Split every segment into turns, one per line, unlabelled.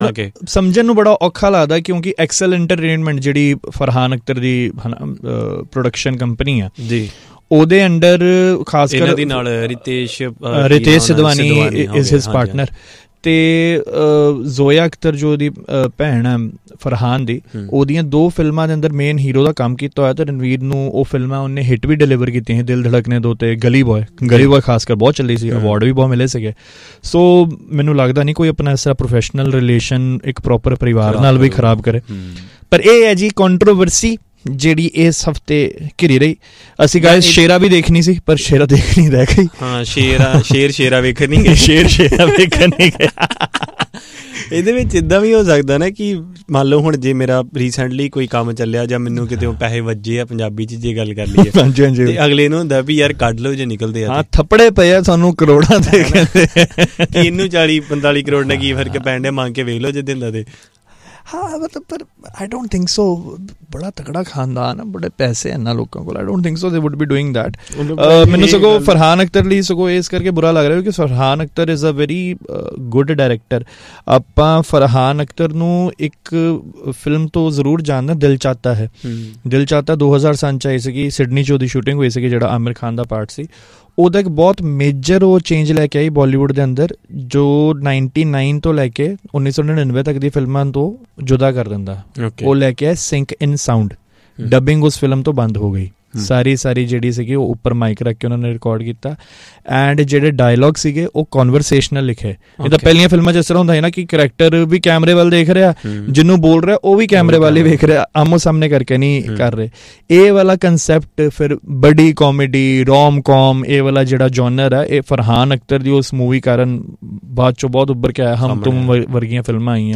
ਸਮਝਣ ਨੂੰ ਬੜਾ ਔਖਾ ਲੱਗਦਾ ਕਿਉਂਕਿ ਐਕਸਲ ਐਂਟਰਟੇਨਮੈਂਟ ਜਿਹੜੀ ਫਰਹਾਨ ਅਖਤਰ ਦੀ ਪ੍ਰੋਡਕਸ਼ਨ ਕੰਪਨੀ ਆ ਜੀ, ਉਹਦੇ ਅੰਡਰ ਖਾਸ ਕਰ
ਇਹਦੇ ਨਾਲ ਰਿਤੇਸ਼
ਸਿਧਵਾਨੀ ਇਜ਼ ਹਿਜ਼ ਪਾਰਟਨਰ, ਤੇ ਜ਼ੋਇਆ ਅਖਤਰ ਜੋ ਉਹਦੀ ਭੈਣ ਹੈ ਫਰਹਾਨ ਦੀ, ਉਹਦੀਆਂ 2 ਫਿਲਮਾਂ ਦੇ ਅੰਦਰ ਮੇਨ ਹੀਰੋ ਦਾ ਕੰਮ ਕੀਤਾ ਹੋਇਆ। ਤੇ ਰਣਵੀਰ ਨੂੰ ਉਹ ਫਿਲਮਾਂ ਉਹਨੇ ਹਿੱਟ ਵੀ ਡਿਲੀਵਰ ਕੀਤੀਆਂ ਸੀ, ਦਿਲ ਧੜਕਨੇ 2 ਤੇ ਗਲੀ ਬॉय ਖਾਸ ਕਰ ਬਹੁਤ ਚੱਲੀ ਸੀ, ਅਵਾਰਡ ਵੀ ਬਹੁਤ ਮਿਲੇ ਸੀਗੇ। ਸੋ ਮੈਨੂੰ ਲੱਗਦਾ ਨਹੀਂ ਕੋਈ ਆਪਣਾ ਇਸ ਤਰ੍ਹਾਂ ਪ੍ਰੋਫੈਸ਼ਨਲ ਰਿਲੇਸ਼ਨ ਇੱਕ ਪ੍ਰੋਪਰ ਪਰਿਵਾਰ ਨਾਲ ਵੀ ਖਰਾਬ ਕਰੇ। ਪਰ ਇਹ ਹੈ ਜੀ ਕੰਟਰੋਵਰਸੀ ਜਿਹੜੀ ਇਸ ਹਫ਼ਤੇ ਘਿਰੀ ਰਹੀ। ਅਸੀਂ ਗਾਇਸ ਸ਼ੇਰਾ ਵੀ ਦੇਖਣੀ ਸੀ ਪਰ ਸ਼ੇਰਾ ਦੇਖ ਨਹੀਂ ਰਹਿ ਗਈ।
ਹਾਂ ਸ਼ੇਰਾ ਵੇਖਣ ਨਹੀਂ ਗਏ,
ਸ਼ੇਰਾ ਵੇਖਣ ਨਹੀਂ ਗਏ।
ਇਹਦੇ ਵਿੱਚ ਇੱਦਾਂ ਵੀ ਹੋ ਸਕਦਾ ਨਾ ਕਿ ਮੰਨ ਲਓ ਹੁਣ ਜੇ ਮੇਰਾ ਰੀਸੈਂਟਲੀ ਕੋਈ ਕੰਮ ਚੱਲਿਆ ਜਾਂ ਮੈਨੂੰ ਕਿਤੇ ਪੈਸੇ ਵੱਜੇ ਆ, ਪੰਜਾਬੀ 'ਚ ਜੇ ਗੱਲ ਕਰ ਲਈਏ, ਤੇ ਅਗਲੇ ਨੂੰ ਹੁੰਦਾ ਵੀ ਯਾਰ ਕੱਢ ਲਓ ਜੇ ਨਿਕਲਦੇ ਆ।
ਥੱਪੜੇ ਪਏ ਆ ਤੁਹਾਨੂੰ ਕਰੋੜਾਂ ਦੇ,
ਇਹਨੂੰ 40-45 ਕਰੋੜ ਨਾਲ ਕੀ ਫਰਕ ਪੈਣ ਡਿਆ, ਮੰਗ ਕੇ ਵੇਖ ਲਓ ਜੇ ਦਿੰਦਾ ਤੇ।
ਹਾਂ ਮਤਲਬ ਪਰ ਆਈ ਡੋਂਟ ਥਿੰਕ ਸੋ, ਬੜਾ ਤਕੜਾ ਖਾਨਦਾਨ ਆ, ਬੜੇ ਪੈਸੇ ਇਹਨਾਂ ਲੋਕਾਂ ਕੋਲ, ਆਈ ਡੋਂਟ ਥਿੰਕ ਸੋ ਦੇ ਵੁੱਡ ਬੀ ਡੂਇੰਗ ਦੈਟ। ਮੈਨੂੰ ਸਗੋਂ ਫਰਹਾਨ ਅਖਤਰ ਲਈ ਸਗੋਂ ਇਸ ਕਰਕੇ ਬੁਰਾ ਲੱਗ ਰਿਹਾ ਕਿਉਂਕਿ Farhan Akhtar is a very good director. ਆਪਾਂ ਫਰਹਾਨ ਅਖਤਰ ਨੂੰ ਇੱਕ ਫਿਲਮ ਤੋਂ ਜ਼ਰੂਰ ਜਾਣਦੇ, ਦਿਲ ਚਾਹਤਾ ਹੈ। ਦਿਲ ਚਾਹਤਾ 2000 'ਚ ਆਈ ਸੀਗੀ, ਸਿਡਨੀ 'ਚ ਉਹਦੀ ਸ਼ੂਟਿੰਗ ਹੋਈ ਸੀਗੀ, ਜਿਹੜਾ ਆਮਿਰ ਖਾਨ ਦਾ ਪਾਰਟ ਸੀ। ਉਹਦਾ ਇੱਕ ਬਹੁਤ ਮੇਜਰ ਉਹ ਚੇਂਜ ਲੈ ਕੇ ਆਈ ਬਾਲੀਵੁੱਡ ਦੇ ਅੰਦਰ, ਜੋ 99 ਤੋਂ ਲੈ ਕੇ 1999 ਤੱਕ ਦੀ ਫਿਲਮਾਂ ਤੋਂ ਜੁਦਾ ਕਰ ਦਿੰਦਾ। ਉਹ ਲੈ ਕੇ ਆਇਆ ਸਿੰਕ ਇਨ ਸਾਊਂਡ। ਡਬਿੰਗ ਉਸ ਫਿਲਮ ਤੋਂ ਬੰਦ ਹੋ ਗਈ, ਸਾਰੀ ਜਿਹੜੀ ਸੀਗੀ ਉਹ ਉੱਪਰ ਮਾਈਕ ਰੱਖ ਕੇ ਉਹਨਾਂ ਨੇ ਰਿਕਾਰਡ ਕੀਤਾ। ਐਂਡ ਜਿਹੜੇ ਡਾਇਲੌਗ ਸੀਗੇ ਉਹ ਕਨਵਰਸੇਸ਼ਨਲ ਲਿਖੇ। ਇਹ ਤਾਂ ਪਹਿਲੀਆਂ ਫਿਲਮਾਂ 'ਚ ਇਸ ਤਰ੍ਹਾਂ ਹੁੰਦਾ ਹੈ ਨਾ ਕਿ ਕਰੈਕਟਰ ਵੀ ਕੈਮਰੇ ਵੱਲ ਦੇਖ ਰਿਹਾ, ਜਿਹਨੂੰ ਬੋਲ ਰਿਹਾ ਉਹ ਵੀ ਕੈਮਰੇ ਵੱਲ ਹੀ ਵੇਖ ਰਿਹਾ, ਆਮੋ ਸਾਹਮਣੇ ਕਰਕੇ ਨਹੀਂ ਕਰ ਰਹੇ। ਇਹ ਵਾਲਾ ਕੰਸੈਪਟ ਫਿਰ ਬੜੀ ਕਾਮੇਡੀ ਰੋਮ ਕੌਮ ਇਹ ਵਾਲਾ ਜਿਹੜਾ ਜੌਨਰ ਹੈ, ਇਹ ਫਰਹਾਨ ਅਖਤਰ ਦੀ ਉਸ ਮੂਵੀ ਕਾਰਨ ਬਾਅਦ 'ਚੋਂ ਬਹੁਤ ਉੱਭਰ ਕੇ ਆਇਆ। ਹਮ ਤੁਮ ਵਰਗੀਆਂ ਫਿਲਮਾਂ ਆਈਆਂ,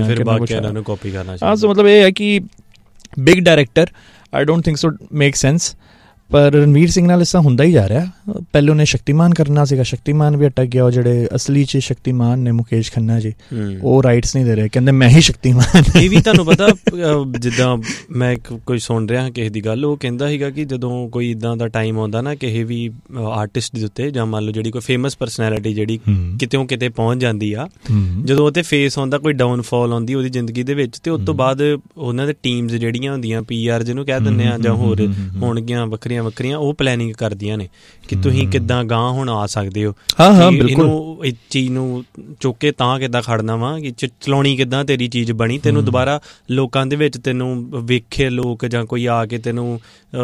ਹਾਂ। ਸੋ ਮਤਲਬ ਇਹ ਹੈ ਕਿ big director, I don't think so make sense. ਪਰ ਰਣਵੀਰ ਸਿੰਘ ਨਾਲ ਇਸ ਤਰ੍ਹਾਂ ਹੁੰਦਾ ਹੀ ਜਾ ਰਿਹਾ। ਪਹਿਲੇ ਉਹਨੇ ਸ਼ਕਤੀਮਾਨ ਕਰਨਾ ਸੀਗਾ, ਸ਼ਕਤੀਮਾਨ ਵੀ ਅਟਕ ਗਿਆ। ਉਹ ਜਿਹੜੇ ਅਸਲੀ 'ਚ ਸ਼ਕਤੀਮਾਨ ਨੇ ਮੁਕੇਸ਼ ਖੰਨਾ ਜੀ, ਉਹ ਰਾਈਟਸ ਨਹੀਂ ਦੇ ਰਹੇ, ਕਹਿੰਦੇ ਮੈਂ ਹੀ ਸ਼ਕਤੀਮਾਨ।
ਇਹ ਵੀ ਤੁਹਾਨੂੰ ਪਤਾ, ਜਿੱਦਾਂ ਮੈਂ ਕੋਈ ਸੁਣ ਰਿਹਾ ਕਿਸੇ ਦੀ ਗੱਲ, ਉਹ ਕਹਿੰਦਾ ਸੀਗਾ ਕਿ ਜਦੋਂ ਕੋਈ ਇੱਦਾਂ ਦਾ ਟਾਈਮ ਆਉਂਦਾ ਨਾ ਕਿਸੇ ਵੀ ਆਰਟਿਸਟ ਦੇ ਉੱਤੇ, ਜਾਂ ਮੰਨ ਲਓ ਜਿਹੜੀ ਕੋਈ ਫੇਮਸ ਪਰਸਨੈਲਿਟੀ ਜਿਹੜੀ ਕਿਤੇੋਂ ਕਿਤੇ ਪਹੁੰਚ ਜਾਂਦੀ ਆ, ਜਦੋਂ ਉਹ 'ਤੇ ਫੇਸ ਆਉਂਦਾ, ਕੋਈ ਡਾਊਨਫਾਲ ਆਉਂਦੀ ਉਹਦੀ ਜ਼ਿੰਦਗੀ ਦੇ ਵਿੱਚ, ਤੇ ਉਸ ਤੋਂ ਬਾਅਦ ਉਹਨਾਂ ਦੇ ਟੀਮਸ ਜਿਹੜੀਆਂ ਹੁੰਦੀਆਂ PR ਜਿਹਨੂੰ ਕਹਿ ਦਿੰਦੇ ਆ, ਜਾਂ ਹੋਰ ਹੋਣਗੀਆਂ ਵੱਖਰੀਆਂ, ਉਹ ਪਲੈਨਿੰਗ ਕਰਦੀਆਂ ਨੇ ਕਿ ਤੁਸੀਂ ਕਿੱਦਾਂ ਗਾਂਹ ਹੁਣ ਆ ਸਕਦੇ ਹੋ, ਇਹਨੂੰ ਇਸ ਚੀਜ਼ ਨੂੰ ਚੁੱਕ ਕੇ ਤਾਂ ਕਿੱਦਾਂ ਖੜਨਾ ਵਾ, ਕਿ ਚਲਾਉਣੀ ਕਿੱਦਾਂ ਤੇਰੀ ਚੀਜ਼ ਬਣੀ, ਤੈਨੂੰ ਦੁਬਾਰਾ ਲੋਕਾਂ ਦੇ ਵਿੱਚ ਤੈਨੂੰ ਵੇਖੇ ਲੋਕ, ਜਾਂ ਕੋਈ ਆ ਕੇ ਤੈਨੂੰ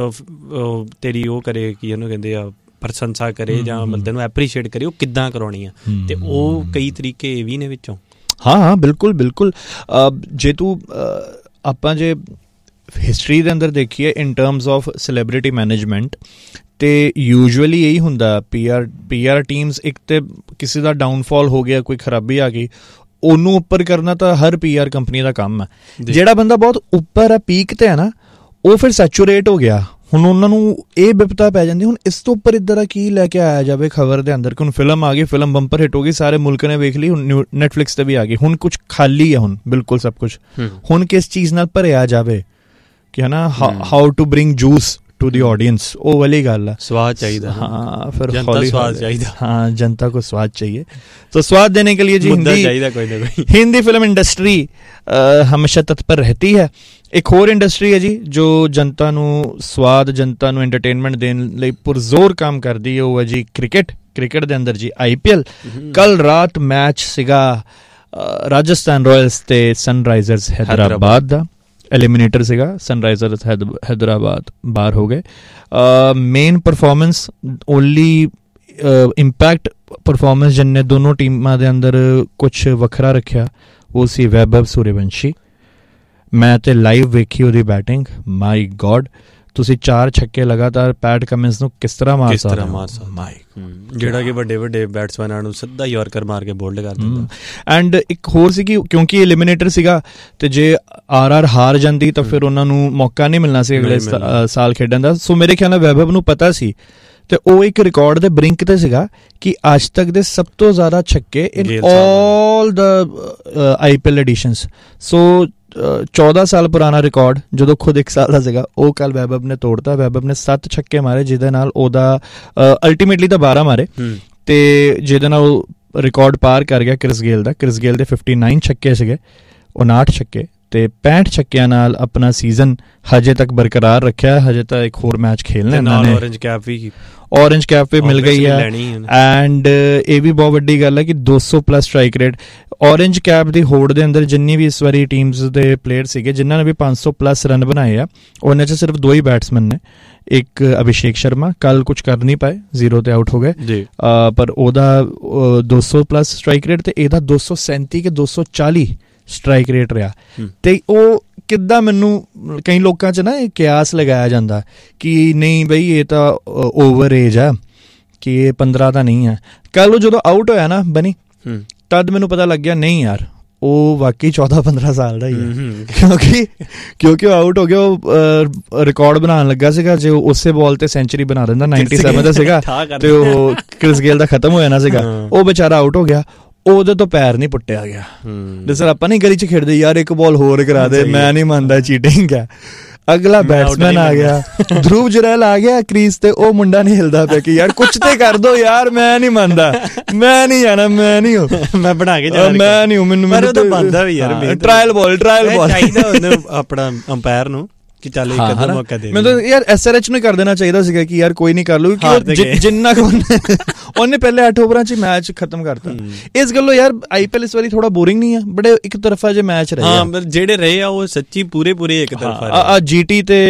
ਤੇਰੀ ਉਹ ਕਰੇ, ਕੀ ਉਹਨੂੰ ਕਹਿੰਦੇ ਆ, ਪ੍ਰਸ਼ੰਸਾ ਕਰੇ, ਜਾਂ ਬੰਦੇ ਨੂੰ ਐਪਰੀਸ਼ੀਏਟ ਕਰੇ, ਉਹ ਕਿੱਦਾਂ ਕਰਾਉਣੀ ਆ। ਤੇ ਉਹ ਕਈ ਤਰੀਕੇ ਇਹ ਵੀ ਨੇ ਵਿੱਚੋਂ।
ਹਾਂ ਬਿਲਕੁਲ। ਜੇ ਤੂੰ ਆਪਾਂ ਜੇ ਹਿਸਟਰੀ ਦੇ ਅੰਦਰ ਦੇਖੀਏ ਇਨ ਟਰਮਸ ਆਫ ਸੈਲੀਬ੍ਰਿਟੀ ਮੈਨੇਜਮੈਂਟ, ਤੇ ਯੂਜੂਅਲੀ ਇਹੀ ਹੁੰਦਾ। PR ਟੀਮਸ, ਇੱਕ ਤੇ ਕਿਸੇ ਦਾ ਡਾਊਨਫਾਲ ਹੋ ਗਿਆ, ਕੋਈ ਖਰਾਬੀ ਆ ਗਈ, ਉਹਨੂੰ ਉੱਪਰ ਕਰਨਾ ਤਾਂ ਹਰ PR ਕੰਪਨੀ ਦਾ ਕੰਮ ਹੈ। ਜਿਹੜਾ ਬੰਦਾ ਬਹੁਤ ਉੱਪਰ ਹੈ, ਪੀਕ ਤੇ ਹੈ ਨਾ, ਉਹ ਫਿਰ ਸੈਚੂਰੇਟ ਹੋ ਗਿਆ। ਹੁਣ ਉਹਨਾਂ ਨੂੰ ਇਹ ਬਿਪਤਾ ਪੈ ਜਾਂਦੀ, ਹੁਣ ਇਸ ਤੋਂ ਉੱਪਰ ਇੱਦਾਂ ਦਾ ਕੀ ਲੈ ਕੇ ਆਇਆ ਜਾਵੇ ਖਬਰ ਦੇ ਅੰਦਰ, ਕਿ ਹੁਣ ਫਿਲਮ ਆ ਗਈ, ਫਿਲਮ ਬੰਪਰ ਹਿੱਟ ਹੋ ਗਈ, ਸਾਰੇ ਮੁਲਕ ਨੇ ਵੇਖ ਲਈ, ਹੁਣ ਨੈਟਫਲਿਕਸ ਤੇ ਵੀ ਆ ਗਈ, ਹੁਣ ਕੁਛ ਖਾਲੀ ਹੈ, ਹੁਣ ਬਿਲਕੁਲ ਸਭ ਕੁਛ। ਹੁਣ ਕਿਸ ਚੀਜ਼ ਨਾਲ ਭਰਿਆ ਜਾਵੇ, ਕਿ ਹੈ ਨਾ, how to bring juice to the audience, ਉਹ ਵਾਲੀ ਗੱਲ ਹੈ।
स्वाद चाहिए,
हाँ, फिर
स्वाद चाहिए,
हाँ, जनता को स्वाद चाहिए। तो स्वाद देने के लिए जी हिंदी फिल्म इंडस्ट्री हमेशा तत्पर रहती है। एक होर इंडस्ट्री है जी जो जनता नू स्वाद, जनता नू एंटरटेनमेंट देने लई पुरजोर काम करदी है, वो है जी क्रिकेट दे अंदर जी IPL। कल रात मैच सीगा राजस्थान रॉयल्स ते सनराइजर्स हैदराबाद दा, एलिमिनेटर ਸੀਗਾ। ਸਨਰਾਈਜ਼ਰਸ ਹੈਦਰਾਬਾਦ ਬਾਹਰ ਹੋ ਗਏ। Main performance, only impact performance ਜਿੰਨੇ ਦੋਨੋਂ ਟੀਮਾਂ ਦੇ ਅੰਦਰ ਕੁਛ ਵੱਖਰਾ ਰੱਖਿਆ, ਉਹ ਸੀ ਵੈਭਵ ਸੂਰਯਵੰਸ਼ੀ। ਮੈਂ ਤੇ ਲਾਈਵ ਵੇਖੀ ਉਹਦੀ ਬੈਟਿੰਗ, ਮਾਈ ਗॉड। ਤੁਸੀਂ 4 ਛੱਕੇ ਲਗਾਤਾਰ ਪੈਟ ਕਮਿੰਸ ਨੂੰ ਕਿਸ ਤਰ੍ਹਾਂ ਮਾਰ ਸਕਦੇ,
ਜਿਹੜਾ ਕਿ ਵੱਡੇ ਬੈਟਸਮੈਨਾਂ ਨੂੰ ਸਿੱਧਾ ਯਾਰਕਰ ਮਾਰ ਕੇ ਬੋਲਡ ਕਰ ਦਿੰਦਾ।
ਐਂਡ ਇੱਕ ਹੋਰ ਸੀ ਕਿ ਕਿਉਂਕਿ ਐਲੀਮੀਨੇਟਰ ਸੀਗਾ, ਤੇ ਜੇ RR ਹਾਰ ਜਾਂਦੀ ਤਾਂ ਫਿਰ ਉਹਨਾਂ ਨੂੰ ਮੌਕਾ ਨਹੀਂ ਮਿਲਣਾ ਸੀ ਅਗਲੇ ਸਾਲ ਖੇਡਣ ਦਾ। ਸੋ ਮੇਰੇ ਖਿਆਲ ਨਾਲ ਵੈਭਵ ਨੂੰ ਪਤਾ ਸੀ, ਤੇ ਉਹ ਇੱਕ ਰਿਕਾਰਡ ਦੇ ਬ੍ਰਿੰਕ ਤੇ ਸੀਗਾ ਕਿ ਅੱਜ ਤੱਕ ਦੇ ਸਭ ਤੋਂ ਜ਼ਿਆਦਾ ਛੱਕੇ ਇਨ ਆਲ ਦਾ IPL ਐਡੀਸ਼ਨਸ। ਸੋ 14 ਸਾਲ ਪੁਰਾਣਾ ਰਿਕਾਰਡ, ਜਦੋਂ ਖੁਦ 1 ਸਾਲ ਦਾ ਸੀਗਾ, ਉਹ ਕੱਲ ਵੈਭਵ ਨੇ ਤੋੜਤਾ। ਵੈਭਵ ਨੇ 7 ਛੱਕੇ ਮਾਰੇ, ਜਿਹਦੇ ਨਾਲ ਉਹਦਾ ਅਲਟੀਮੇਟਲੀ ਤਾਂ 12 ਮਾਰੇ, ਤੇ ਜਿਹਦੇ ਨਾਲ ਉਹ ਰਿਕਾਰਡ ਪਾਰ ਕਰ ਗਿਆ ਕ੍ਰਿਸ ਗੇਲ ਦਾ। ਕ੍ਰਿਸ ਗੇਲ ਦੇ 59 ਛੱਕੇ ਸੀਗੇ, 59 ਛੱਕੇ ਤੇ 65 ਛੱਕਿਆਂ ਨਾਲ ਆਪਣਾ ਸੀਜ਼ਨ ਹਜੇ ਤੱਕ ਬਰਕਰਾਰ ਰੱਖਿਆ। ਹਜੇ ਤਾਂ ਇੱਕ ਹੋਰ ਮੈਚ ਖੇਲਣਾ ਇਹਨਾਂ ਨੇ, ਔਰੇਂਜ ਕੈਪ ਵੀ ਮਿਲ ਗਈ ਹੈ। ਐਂਡ ਇਹ ਵੀ ਬਹੁਤ ਵੱਡੀ ਗੱਲ ਹੈ ਕਿ 200+ ਸਟ੍ਰਾਈਕ ਰੇਟ। ਔਰੇਂਜ ਕੈਪ ਦੀ ਹੋੜ ਦੇ ਅੰਦਰ ਜਿੰਨੀ ਵੀ ਇਸ ਵਾਰੀ ਟੀਮਸ ਦੇ ਪਲੇਅਰ ਸੀਗੇ ਜਿਨ੍ਹਾਂ ਨੇ ਵੀ 500+ ਰਨ ਬਣਾਏ ਆ, ਉਹਨਾਂ 'ਚ ਸਿਰਫ 2 ਹੀ ਬੈਟਸਮੈਨ ਨੇ। ਇੱਕ ਅਭਿਸ਼ੇਕ ਸ਼ਰਮਾ ਕੱਲ ਕੁਝ ਕਰ ਨਹੀਂ ਪਾਏ, 0 ਤੇ ਆਊਟ ਹੋ ਗਏ, ਪਰ ਉਹਦਾ 200+ ਸਟ੍ਰਾਈਕ ਰੇਟ ਤੇ ਇਹਦਾ 237 ਕਿ 240 ਸਟ੍ਰਾਈਕ ਰੇਟ ਰਿਹਾ। ਤੇ ਉਹ ਕਿੱਦਾਂ, ਮੈਨੂੰ ਕਈ ਲੋਕਾਂ 'ਚ ਨਾ ਇਹ ਕਿਆਸ ਲਗਾਇਆ ਜਾਂਦਾ ਕਿ ਨਹੀਂ ਬਈ ਇਹ ਤਾਂ ਓਵਰ ਏਜ ਆ, ਕਿ ਇਹ 15 ਤਾਂ ਨਹੀਂ ਹੈ। ਕੱਲ ਉਹ ਜਦੋਂ ਆਊਟ ਹੋਇਆ ਨਾ ਬਨੀ, ਤਦ ਮੈਨੂੰ ਪਤਾ ਲੱਗਿਆ ਨਹੀਂ ਯਾਰ ਉਹ ਵਾਕਈ 14-15 ਸਾਲ ਦਾ ਹੀ ਹੈ। ਕਿਉਂਕਿ ਉਹ ਆਊਟ ਹੋ ਗਿਆ, ਉਹ ਰਿਕਾਰਡ ਬਣਾਉਣ ਲੱਗਾ ਸੀਗਾ। ਜੇ ਉਸੇ ਬਾਲ ਤੇ ਸੈਂਚੁਰੀ ਬਣਾ ਦਿੰਦਾ, 97 ਦਾ ਸੀਗਾ ਤੇ ਉਹ ਕ੍ਰਿਸ ਗੇਲ ਦਾ ਖਤਮ ਹੋ ਜਾਣਾ ਸੀਗਾ। ਉਹ ਵਿਚਾਰਾ ਆਊਟ ਹੋ ਗਿਆ, ਉਹਦੇ ਤੋਂ ਪੈਰ ਨਹੀਂ ਪੁੱਟਿਆ ਗਿਆ। ਜਿਸ ਆਪਾਂ ਨਹੀਂ ਗਲੀ 'ਚ ਖੇਡਦੇ ਯਾਰ ਇੱਕ ਬਾਲ ਹੋਰ ਕਰਾ ਦੇ, ਮੈਂ ਨਹੀਂ ਮੰਨਦਾ ਚੀਟਿੰਗ ਹੈ। ਅਗਲਾ ਬੈਟਸਮੈਨ ਆ ਗਿਆ, ਧਰੁਵ ਜੁਰੈਲ ਆ ਗਿਆ ਕ੍ਰੀਜ਼ ਤੇ, ਉਹ ਮੁੰਡਾ ਨਹੀਂ ਹਿਲਦਾ ਪਿਆ ਕਿ ਯਾਰ ਕੁਛ ਤੇ ਕਰ ਦੋ ਯਾਰ, ਮੈਂ ਨਹੀਂ ਮੰਨਦਾ, ਮੈਂ ਨਹੀਂ ਜਾਣਾ, ਮੈਂ ਨਹੀਂ
ਮੈਂ ਬਣਾ ਕੇ ਜਾਣਾ,
ਮੈਂ ਨਹੀਂ ਮੈਨੂੰ ਤਾਂ ਬੰਦਾ ਵੀ ਯਾਰ। ਟ੍ਰਾਇਲ ਬਾਲ
ਚਾਹੀਦਾ ਉਹਨੂੰ ਆਪਣਾ ਅੰਪਾਇਰ ਨੂੰ ਕਿ ਚੱਲ ਇੱਕ ਅੱਧਾ ਮੌਕਾ ਦੇ।
ਮੈਨੂੰ ਤਾਂ ਯਾਰ SRH ਨੂੰ ਕਰ ਦੇਣਾ ਚਾਹੀਦਾ ਸੀਗਾ ਕਿ ਯਾਰ ਕੋਈ ਨਹੀਂ ਕਰ ਲੂ, ਜਿੰਨਾ ਉਹਨੇ ਪਹਿਲੇ 8 ਓਵਰਾਂ 'ਚ ਮੈਚ ਖਤਮ ਕਰਤਾ। ਇਸ ਗੱਲੋਂ ਯਾਰ IPL ਇਸ ਵਾਰੀ ਥੋੜਾ ਬੋਰਿੰਗ ਨਹੀਂ ਹੈ, ਬੜੇ ਇੱਕ ਤਰਫਾ ਜੇ ਮੈਚ ਰਹੇ,
ਜਿਹੜੇ ਰਹੇ ਆ ਉਹ ਸੱਚੀ ਪੂਰੇ ਇੱਕ ਤਰਫਾ।
GT ਤੇ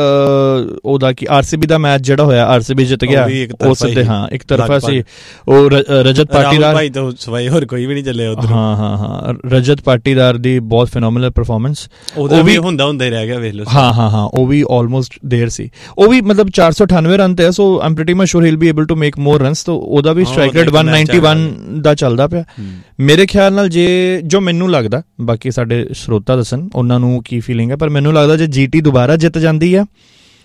ਉਹਦਾ ਕੀ RCB ਦਾ ਮੈਚ ਜਿਹੜਾ ਹੋਇਆ, RCB ਜਿੱਤ ਗਿਆ, ਉਹ ਸਿੱਧੇ ਇੱਕ ਤਰਫਾ ਸੀ। ਉਹ ਰਜਤ ਪਾਟੀਦਾਰ
ਭਾਈ ਤੋਂ ਸਵਾਈ ਹੋਰ ਕੋਈ ਵੀ ਨਹੀਂ ਚੱਲਿਆ ਉਧਰ।
ਹਾਂ ਰਜਤ ਪਾਟੀਦਾਰ ਦੀ ਬਹੁਤ ਫਿਨੋਮੀਨਲ ਪਰਫਾਰਮੈਂਸ,
ਉਹ ਵੀ ਹੁੰਦਾ ਹੀ ਰਹਿ ਗਿਆ ਵੇਖ ਲਓ।
ਹਾਂ ਉਹ ਵੀ ਆਲਮੋਸਟ ਦੇਰ ਸੀ। ਉਹ ਵੀ ਮਤਲਬ 498 ਰਨ ਤੇ, ਸੋ ਆਮ pretty much sure he will be able to make more runs. ਤਾਂ ਉਹਦਾ ਵੀ ਸਟ੍ਰਾਈਕ ਰੇਟ 191 ਦਾ ਚੱਲਦਾ ਪਿਆ। ਮੇਰੇ ਖਿਆਲ ਨਾਲ ਜੋ ਮੈਨੂੰ ਲੱਗਦਾ, ਬਾਕੀ ਸਾਡੇ ਸਰੋਤਾ ਦੱਸਣ ਉਹਨਾਂ ਨੂੰ ਕੀ ਫੀਲਿੰਗ ਹੈ, ਪਰ ਮੈਨੂੰ ਲੱਗਦਾ ਜੇ GT ਦੁਬਾਰਾ ਜਿੱਤ ਜਾਂਦੀ ਆ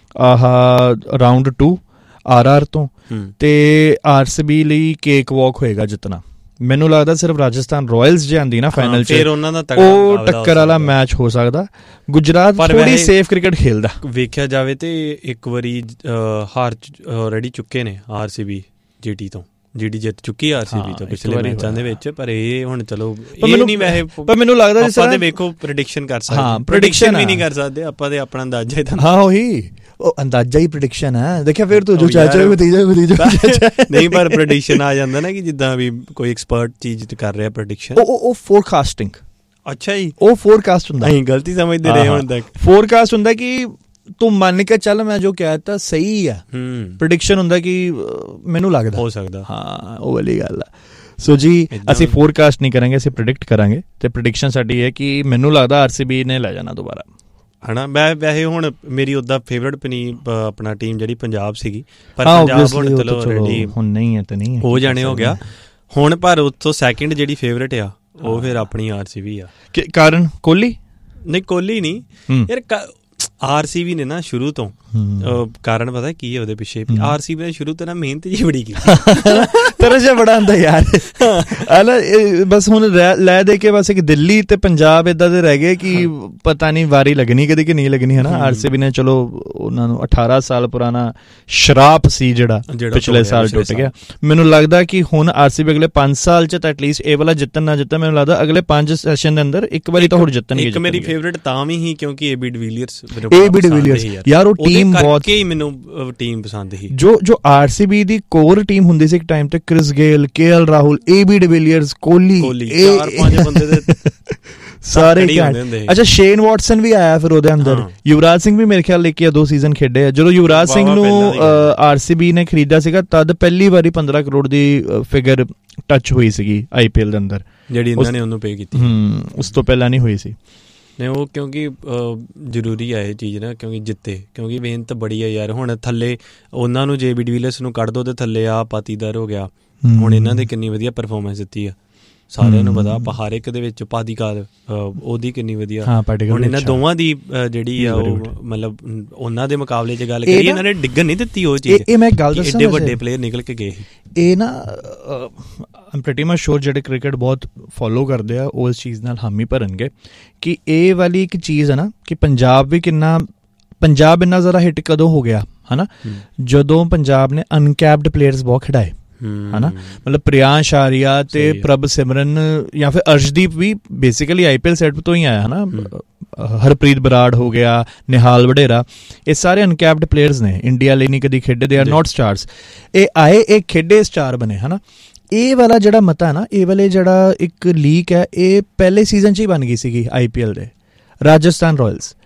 ਰਾਊਂਡ 2 RR ਤੋਂ, ਤੇ RCB ਲਈ ਕੇਕ ਵਾਕ ਹੋਏਗਾ ਜਿੱਤਣਾ। ਮੈਨੂੰ ਲੱਗਦਾ ਸਿਰਫ ਰਾਜਸਥਾਨ ਰਾਇਲਸ ਜੇ ਆਂਦੀ ਨਾ ਫਾਈਨਲ 'ਚ, ਉਹ ਟੱਕਰ ਵਾਲਾ ਮੈਚ ਹੋ ਸਕਦਾ। ਗੁਜਰਾਤ ਥੋੜੀ ਸੇਫ ਕ੍ਰਿਕਟ ਖੇਲਦਾ
ਵੇਖਿਆ ਜਾਵੇ ਤੇ ਇੱਕ ਵਾਰੀ ਹਾਰ ਆਲਰੇਡੀ ਚੁੱਕੇ ਨੇ RCB GT ਤੋਂ। GT ਜਿੱਤ ਚੁੱਕੀ RCB ਤੋਂ ਪਿਛਲੇ ਮੈਚਾਂ ਦੇ ਵਿੱਚ, ਪਰ ਇਹ ਹੁਣ ਚਲੋ ਇਹ ਨਹੀਂ ਵੈਸੇ,
ਪਰ ਮੈਨੂੰ ਲੱਗਦਾ
ਆਪਾਂ ਤੇ ਵੇਖੋ ਪ੍ਰੈਡਿਕਸ਼ਨ ਕਰ ਸਕਦੇ, ਪ੍ਰੈਡਿਕਸ਼ਨ ਵੀ ਨਹੀਂ ਕਰ ਸਕਦੇ ਆਪਾਂ ਤੇ ਆਪਣਾ ਅੰਦਾਜ਼ਾ ਹੀ ਤਾਂ।
ਹਾਂ ਉਹੀ ਉਹ ਅੰਦਾਜ਼ਾ ਹੀ ਪ੍ਰੈਡਿਕਸ਼ਨ ਹੈ। ਦੇਖਿਆ ਫਿਰ ਤੂੰ ਜੋ ਚਾਚਾ ਭਤੀਜਾ
ਨਹੀਂ, ਪਰ ਪ੍ਰੈਡਿਕਸ਼ਨ ਆ ਜਾਂਦਾ ਨਾ ਕਿ ਜਿੱਦਾਂ ਵੀ ਕੋਈ ਐਕਸਪਰਟ ਚੀਜ਼ ਕਰ ਰਿਹਾ ਪ੍ਰੈਡਿਕਸ਼ਨ,
ਉਹ ਫੋਰਕਾਸਟਿੰਗ।
ਅੱਛਾ ਜੀ,
ਉਹ ਫੋਰਕਾਸਟ ਹੁੰਦਾ,
ਅਸੀਂ ਗਲਤੀ ਸਮਝਦੇ ਰਹੇ ਹੁਣ ਤੱਕ।
ਫੋਰਕਾਸਟ ਹੁੰਦਾ ਕਿ ਤੂੰ ਮੰਨ ਕੇ ਚੱਲ ਮੈਂ ਜੋ ਕਹਿ ਦਿੱਤਾ ਸਹੀ ਆ। ਪ੍ਰੈਡਿਕਸ਼ਨ ਹੁੰਦਾ ਕਿ ਮੈਨੂੰ ਲੱਗਦਾ ਹੋ ਸਕਦਾ, ਹਾਂ ਉਹ ਵਾਲੀ ਗੱਲ ਆ। ਸੋ ਜੀ ਅਸੀਂ ਫੋਰਕਾਸਟ ਨਹੀਂ ਕਰਾਂਗੇ, ਅਸੀਂ ਪ੍ਰੈਡਿਕਟ ਕਰਾਂਗੇ। ਤੇ ਪ੍ਰੈਡਿਕਸ਼ਨ ਸਾਡੀ ਹੈ ਕਿ ਮੈਨੂੰ ਲੱਗਦਾ RCB ਨੇ ਲੈ ਜਾਣਾ ਦੁਬਾਰਾ,
ਹਨਾ। ਮੈਂ ਵੈਸੇ ਹੁਣ ਮੇਰੀ ਉਹਦਾ ਫੇਵਰਟ ਆਪਣਾ ਟੀਮ ਜਿਹੜੀ ਪੰਜਾਬ ਸੀਗੀ, ਪਰ ਪੰਜਾਬ ਹੁਣ ਚਲੋ ਆਲਰੇਡੀ
ਹੁਣ ਨਹੀਂ ਹੈ ਤੇ ਨਹੀਂ
ਹੋ ਜਾਣੇ ਹੋ ਗਿਆ ਹੁਣ। ਪਰ ਉੱਥੋਂ ਸੈਕਿੰਡ ਜਿਹੜੀ ਫੇਵਰਟ ਆ ਉਹ ਫਿਰ ਆਪਣੀ RCB ਆ।
ਕਾਰਨ ਕੋਹਲੀ?
ਨਹੀਂ ਕੋਹਲੀ ਨਹੀਂ ਯਾਰ, RCB ਨੇ ਨਾ ਸ਼ੁਰੂ ਤੋਂ, ਕਾਰਨ ਪਤਾ ਕੀ ਹੈ ਉਹਦੇ ਪਿੱਛੇ, RCB ਨੇ ਸ਼ੁਰੂ ਤੋਂ ਨਾ ਮਿਹਨਤ ਜੀ ਬੜੀ ਕੀਤੀ।
ਤਰਜਾ ਬੜਾ ਆਉਂਦਾ ਯਾਰ, ਬਸ ਹੁਣ ਲੈ ਦੇ ਕੇ ਬਸ ਇੱਕ ਦਿੱਲੀ ਤੇ ਪੰਜਾਬ ਏਦਾਂ ਦੇ ਰਹਿ ਗਏ ਕਿ ਪਤਾ ਨਹੀਂ ਵਾਰੀ ਲੱਗਣੀ ਕਦੇ ਕਿ ਨਹੀਂ ਲੱਗਣੀ, ਹਨਾ। RCB ਨੇ ਚਲੋ ਉਹਨਾਂ ਨੂੰ 18 ਸਾਲ ਪੁਰਾਣਾ ਸ਼ਰਾਪ ਸੀ ਜਿਹੜਾ ਪਿਛਲੇ ਸਾਲ ਟੁੱਟ ਗਿਆ। ਮੈਨੂੰ ਲੱਗਦਾ ਕਿ ਹੁਣ RCB ਅਗਲੇ 5 ਸਾਲ 'ਚ ਤਾਂ ਐਟਲੀਸਟ ਇਹ ਵਾਲਾ ਜਿੱਤਣ ਨਾ ਜਿੱਤਣ, ਮੈਨੂੰ ਲੱਗਦਾ ਅਗਲੇ 5 ਸੈਸ਼ਨ ਦੇ ਅੰਦਰ ਇੱਕ ਵਾਰੀ ਤਾਂ ਹੋਰ ਜਿੱਤਣਗੇ।
ਇੱਕ ਮੇਰੀ ਫੇਵਰਟ ਤਾਂ ਵੀ ਹੀ ਕਿਉਂਕਿ AB ਡਿਵੀਲੀਅਰਸ
ਯਾਰ, ਉਹ ਟੀਮ ਬਹੁਤ
ਹੀ ਮੈਨੂੰ ਟੀਮ ਪਸੰਦ ਸੀ।
ਜੋ RCB ਦੀ ਕੋਰ ਟੀਮ ਹੁੰਦੀ ਸੀ ਇੱਕ ਟਾਈਮ ਤੇ, Chris Gayle, KL Rahul, AB de Villiers, Kohli,
4-5 ਬੰਦੇ ਦੇ
ਸਾਰੇ। ਅੱਛਾ ਸ਼ੇਨ ਵਾਟਸਨ ਵੀ ਆਇਆ ਫਿਰ ਉਹਦੇ ਅੰਦਰ, ਯੁਵਰਾਜ ਸਿੰਘ ਵੀ ਮੇਰੇ ਖਿਆਲ ਲੈ ਕੇ 2 ਸੀਜ਼ਨ ਖੇਡੇ ਆ। ਜਦੋਂ ਯੁਵਰਾਜ ਸਿੰਘ ਨੂੰ RCB ਨੇ ਖਰੀਦਿਆ ਸੀਗਾ ਤਦ ਪਹਿਲੀ ਵਾਰੀ 15 ਕਰੋੜ ਦੀ ਫਿਗਰ ਟੱਚ ਹੋਈ ਸੀਗੀ IPL ਦੇ ਅੰਦਰ,
ਜਿਹੜੀ ਇਹਨਾਂ ਨੇ ਉਹਨੂੰ ਪੇ ਕੀਤੀ।
ਉਸ ਤੋਂ ਪਹਿਲਾਂ ਨਹੀਂ ਹੋਈ ਸੀ।
ਨਹੀਂ ਉਹ ਕਿਉਂਕਿ ਜ਼ਰੂਰੀ ਆ ਇਹ ਚੀਜ਼ ਨਾ, ਕਿਉਂਕਿ ਜਿੱਤੇ, ਕਿਉਂਕਿ ਮਿਹਨਤ ਬੜੀ ਆ ਯਾਰ। ਹੁਣ ਥੱਲੇ ਉਹਨਾਂ ਨੂੰ AB ਡਿਵੀਲੀਅਰਸ ਨੂੰ ਕੱਢ ਦੋ ਤੇ ਥੱਲੇ ਆ ਪਾਤੀਦਾਰ ਹੋ ਗਿਆ। ਹੁਣ ਇਹਨਾਂ ਦੇ ਕਿੰਨੀ ਵਧੀਆ ਪਰਫਾਰਮੈਂਸ ਦਿੱਤੀ ਆ, ਸਾਰਿਆਂ ਨੂੰ ਪਤਾ। ਹਰ ਇੱਕ ਦੇ ਵਿੱਚ ਪਾਦੀਕਾਲ ਉਹਦੀ ਕਿੰਨੀ ਵਧੀਆ। ਹੁਣ ਇਹਨਾਂ ਦੋਵਾਂ ਦੀ ਜਿਹੜੀ ਆ ਉਹ ਮਤਲਬ ਉਹਨਾਂ ਦੇ ਮੁਕਾਬਲੇ 'ਚ ਗੱਲ ਕਰੀਏ, ਇਹਨਾਂ ਨੇ ਡਿੱਗਣ ਨਹੀਂ ਦਿੱਤੀ ਉਹ ਚੀਜ਼।
ਇਹ ਮੈਂ ਗੱਲ ਦੱਸਾਂ,
ਏਡੇ ਵੱਡੇ ਪਲੇਅਰ ਨਿਕਲ ਕੇ ਗਏ।
ਇਹ ਨਾ ਆਮ ਪ੍ਰੀਟੀ ਮਚ ਸ਼ੋਰ ਜਿਹੜੇ ਕ੍ਰਿਕਟ ਬਹੁਤ ਫੋਲੋ ਕਰਦੇ ਆ ਉਹ ਇਸ ਚੀਜ਼ ਨਾਲ ਹਾਮੀ ਭਰਨਗੇ ਕਿ ਇਹ ਵਾਲੀ ਇੱਕ ਚੀਜ਼ ਹੈ ਨਾ ਕਿ ਪੰਜਾਬ ਇੰਨਾ ਜ਼ਿਆਦਾ ਹਿੱਟ ਕਦੋਂ ਹੋ ਗਿਆ, ਹਨਾ, ਜਦੋਂ ਪੰਜਾਬ ਨੇ ਅਨਕੈਪਡ ਪਲੇਅਰਸ ਬਹੁਤ ਖਿਡਾਏ। ਹੈ ਨਾ, ਮਤਲਬ ਪ੍ਰਿਆਂਸ਼ ਆਰੀਆ ਤੇ ਪ੍ਰਭ ਸਿਮਰਨ ਜਾਂ ਫਿਰ ਅਰਸ਼ਦੀਪ ਵੀ ਬੇਸਿਕਲੀ IPL ਸੈਟ ਤੋਂ ਹੀ ਆਇਆ ਹੈ ਨਾ, ਹਰਪ੍ਰੀਤ ਬਰਾੜ ਹੋ ਗਿਆ, ਨਿਹਾਲ ਵਡੇਰਾ, ਇਹ ਸਾਰੇ ਅਨਕੈਪਡ ਪਲੇਅਰਸ ਨੇ, ਇੰਡੀਆ ਲਈ ਨਹੀਂ ਕਦੀ ਖੇਡੇ, ਦੇ ਆਰ ਨਾਟ ਸਟਾਰਸ, ਇਹ ਆਏ, ਇਹ ਖੇਡੇ, ਸਟਾਰ ਬਣੇ, ਹੈ ਨਾ। ਇਹ ਵਾਲਾ ਜਿਹੜਾ ਮਤਾ ਨਾ, ਇਹ ਵਾਲੇ ਜਿਹੜਾ ਇੱਕ ਲੀਕ ਹੈ, ਇਹ ਪਹਿਲੇ ਸੀਜ਼ਨ 'ਚ ਹੀ ਬਣ ਗਈ ਸੀਗੀ IPL ਦੇ। ਰਾਜਸਥਾਨ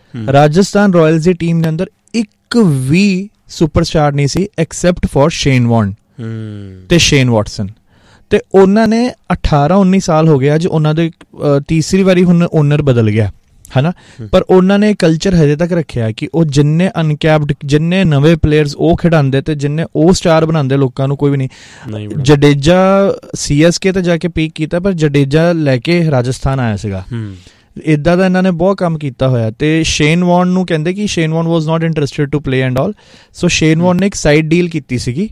ਰਾਇਲਸ ਦੀ ਟੀਮ ਦੇ ਅੰਦਰ ਇੱਕ ਵੀ ਸੁਪਰਸਟਾਰ ਨਹੀਂ ਸੀ ਐਕਸੈਪਟ ਫॉर ਸ਼ੇਨ ਵੌਰਨ ਤੇ ਸ਼ੇਨ ਵਾਟਸਨ, ਤੇ ਉਹਨਾਂ ਨੇ 18-19 ਸਾਲ ਹੋ ਗਿਆ ਅੱਜ, ਉਹਨਾਂ ਦੇ ਤੀਸਰੀ ਵਾਰੀ ਹੁਣ ਓਨਰ ਬਦਲ ਗਿਆ, ਹੈ ਨਾ, ਪਰ ਉਹਨਾਂ ਨੇ ਕਲਚਰ ਹਜੇ ਤੱਕ ਰੱਖਿਆ ਕਿ ਉਹ ਜਿੰਨੇ ਅਨਕੈਪਡ, ਜਿੰਨੇ ਨਵੇਂ ਪਲੇਅਰਸ ਉਹ ਖਿਡਾਉਂਦੇ ਤੇ ਜਿੰਨੇ ਉਹ ਸਟਾਰ ਬਣਾਉਂਦੇ ਲੋਕਾਂ ਨੂੰ, ਕੋਈ ਵੀ ਨਹੀਂ। ਜਡੇਜਾ CSK ਤੇ ਜਾ ਕੇ ਪੀਕ ਕੀਤਾ, ਪਰ ਜਡੇਜਾ ਲੈ ਕੇ ਰਾਜਸਥਾਨ ਆਇਆ ਸੀਗਾ, ਇੱਦਾਂ ਦਾ ਇਹਨਾਂ ਨੇ ਬਹੁਤ ਕੰਮ ਕੀਤਾ ਹੋਇਆ। ਤੇ ਸ਼ੇਨ ਵੌਰਨ ਨੂੰ ਕਹਿੰਦੇ ਕਿ Shane ਵੌਰਨ was not interested to play and all, so Shane ਵੌਰਨ ਨੇ ਇੱਕ ਸਾਈਡ ਡੀਲ ਕੀਤੀ ਸੀਗੀ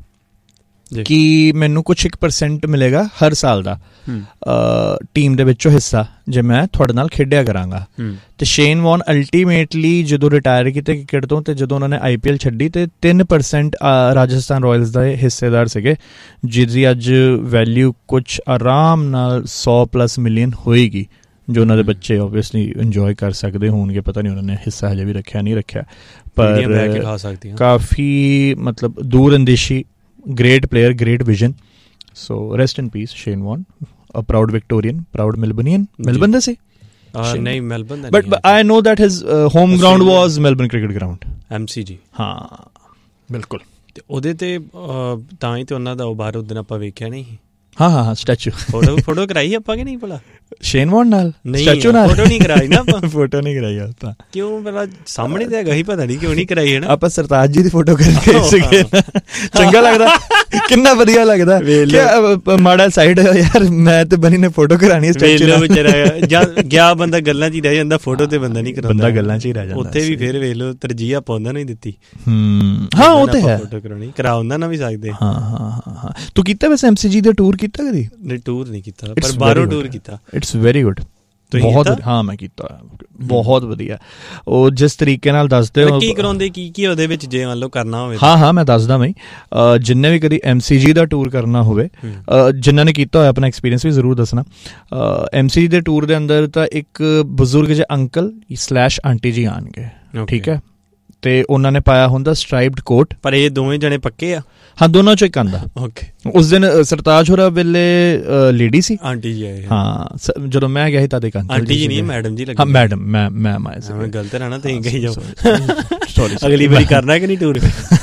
ਕਿ ਮੈਨੂੰ ਕੁਛ 1% ਮਿਲੇਗਾ ਹਰ ਸਾਲ ਦਾ ਟੀਮ ਦੇ ਵਿੱਚੋਂ ਹਿੱਸਾ, ਜੇ ਮੈਂ ਤੁਹਾਡੇ ਨਾਲ ਖੇਡਿਆ ਕਰਾਂਗਾ। ਤੇ ਸ਼ੇਨ ਵੌਰਨ ਅਲਟੀਮੇਟਲੀ ਜਦੋਂ ਰਿਟਾਇਰ ਕੀਤੇ ਕ੍ਰਿਕਟ ਤੋਂ, ਤੇ ਜਦੋਂ ਉਹਨਾਂ ਨੇ IPL ਛੱਡੀ, ਤੇ 3% ਰਾਜਸਥਾਨ ਰਾਇਲਸ ਦਾ ਹਿੱਸੇਦਾਰ ਸੀਗੇ, ਜਿਹਦੀ ਅੱਜ ਵੈਲਿਊ ਕੁਛ ਆਰਾਮ ਨਾਲ 100+ ਮਿਲੀਅਨ ਹੋਏਗੀ, ਜੋ ਉਹਨਾਂ ਦੇ ਬੱਚੇ ਓਬਵੀਅਸਲੀ ਇੰਜੋਏ ਕਰ ਸਕਦੇ ਹੋਣਗੇ। ਪਤਾ ਨਹੀਂ ਉਹਨਾਂ ਨੇ ਹਿੱਸਾ ਹਜੇ ਵੀ ਰੱਖਿਆ ਨਹੀਂ ਰੱਖਿਆ, ਪਰ ਕਾਫੀ ਮਤਲਬ ਦੂਰ ਅੰਦੇਸ਼ੀ, great player, great vision, so rest in peace Shane Warne, a proud Victorian, proud Melbourneian, Melbourne da se
nahi Melbourne da,
but I know that his home ground was Melbourne cricket ground,
MCG,
ਹਾਂ ਬਿਲਕੁਲ।
ਤੇ ਉਹਦੇ ਤੇ ਤਾਂ ਹੀ ਤੇ ਉਹਨਾਂ ਦਾ ਉਹ ਬਾਹਰ ਉਦੋਂ ਆਪਾਂ ਵੇਖਿਆ ਨਹੀਂ,
ਹਾਂ ਸਟੈਚੂ,
ਫੋਟੋ ਕਰਾਈ ਆਪਾਂ ਕਿ ਨਹੀਂ ਭਲਾ
ਸ਼ੇਨ ਵੌਰਨ ਨਾਲ,
ਸਟੈਚੂ ਨਾਲ ਫੋਟੋ ਨਹੀਂ ਕਰਾਈ ਨਾ ਆਪਾਂ,
ਫੋਟੋ ਨਹੀਂ ਕਰਾਈ ਆਪਾਂ,
ਕਿਉਂ ਭਲਾ ਸਾਹਮਣੇ ਤੇ ਹੈਗਾ ਹੀ, ਪਤਾ ਨਹੀਂ ਕਿਉਂ ਨਹੀਂ ਕਰਾਈ ਹੈ ਨਾ।
ਆਪਾਂ ਸਰਤਾਜ ਜੀ ਦੀ ਫੋਟੋ ਕਰਕੇ ਸੀਗੇ, ਚੰਗਾ ਲੱਗਦਾ, ਕਿੰਨਾ ਵਧੀਆ ਲੱਗਦਾ, ਮਾੜਾ ਸਾਈਡ ਯਾਰ, ਮੈਂ ਤੇ ਬਣੀ ਨੇ ਫੋਟੋ ਕਰਾਣੀ ਸਟੈਚੂ ਨਾਲ,
ਵਿਚਾਰਾ ਗਿਆ ਬੰਦਾ ਗੱਲਾਂ 'ਚ ਹੀ ਰਹਿ ਜਾਂਦਾ, ਫੋਟੋ ਤੇ ਬੰਦਾ ਨਹੀਂ ਕਰਾਉਂਦਾ,
ਬੰਦਾ ਗੱਲਾਂ 'ਚ ਹੀ ਰਹਿ ਜਾਂਦਾ। ਉੱਥੇ
ਵੀ ਫਿਰ ਵੇਖ ਲਓ ਤਰਜੀਹ ਆਪਾਂ ਉਹਨਾਂ ਨੂੰ ਹੀ ਦਿੱਤੀ,
ਹਾਂ ਉਹ ਤੇ ਹੈ,
ਫੋਟੋ ਕਰਾਉਣੀ ਕਰਾ ਉਹਨਾਂ ਨਾਲ ਵੀ ਸਕਦੇ।
ਹਾਂ ਤੂੰ ਕੀਤਾ ਵੈਸੇ MCG ਦਾ ਟੂਰ ਕੀਤਾ ਕਦੀ?
ਨਹੀਂ ਟੂਰ ਨਹੀਂ ਕੀਤਾ, ਪਰ ਬਾਹਰੋਂ ਟੂਰ ਕੀਤਾ।
ਇਟਸ ਵੈਰੀ ਗੁੱਡ, ਬਹੁਤ, ਹਾਂ ਮੈਂ ਕੀਤਾ, ਬਹੁਤ ਵਧੀਆ। ਉਹ ਜਿਸ ਤਰੀਕੇ ਨਾਲ ਦੱਸਦੇ ਹੋ
ਕੀ ਕਰਾਉਂਦੇ, ਕੀ ਉਹਦੇ ਵਿੱਚ ਜੇ ਮੰਨ ਲਓ ਕਰਨਾ ਹੋਵੇ।
ਹਾਂ ਮੈਂ ਦੱਸਦਾ ਮੈਂ, ਜਿੰਨੇ ਵੀ ਕਦੀ MCG ਦਾ ਟੂਰ ਕਰਨਾ ਹੋਵੇ, ਜਿਨ੍ਹਾਂ ਨੇ ਕੀਤਾ ਹੋਇਆ ਆਪਣਾ ਐਕਸਪੀਰੀਅੰਸ ਵੀ ਜ਼ਰੂਰ ਦੱਸਣਾ। MCG ਦੇ ਟੂਰ ਦੇ ਅੰਦਰ ਤਾਂ ਇੱਕ ਬਜ਼ੁਰਗ ਜਿਹੇ ਅੰਕਲ / ਆਂਟੀ ਜੀ ਆਉਣਗੇ, ਠੀਕ ਹੈ, ਤੇ ਉਹਨਾਂ ਨੇ ਪਾਇਆ ਹੁੰਦਾ ਸਟ੍ਰਾਈਪਡ ਕੋਟ।
ਪਰ ਇਹ ਦੋਵੇਂ ਜਣੇ ਪੱਕੇ ਆ?
ਹਾਂ ਦੋਨੋਂ ਚੋਂ ਇੱਕ ਆਂਦਾ।
ਓਕੇ।
ਉਸ ਦਿਨ ਸਰਤਾਜ ਹੋਰਾਂ ਵੇਲੇ ਲੇਡੀ ਸੀ,
ਆਂਟੀ ਜੀ ਆਏ।
ਹਾਂ ਜਦੋਂ ਮੈਂ ਗਿਆ ਸੀ ਤਦ ਇੱਕ
ਆਂਟੀ ਜੀ ਨਹੀਂ, ਮੈਡਮ ਜੀ ਲੱਗੇ।
ਹਾਂ ਮੈਡਮ, ਮੈਂ ਆਇਆ ਸੀ।
ਗਲਤ ਰਹਿਣਾ ਤੇ ਗਈ ਜਾਓ, ਅਗਲੀ ਵਾਰੀ ਕਰਨਾ ਕਿ ਨਹੀਂ tour.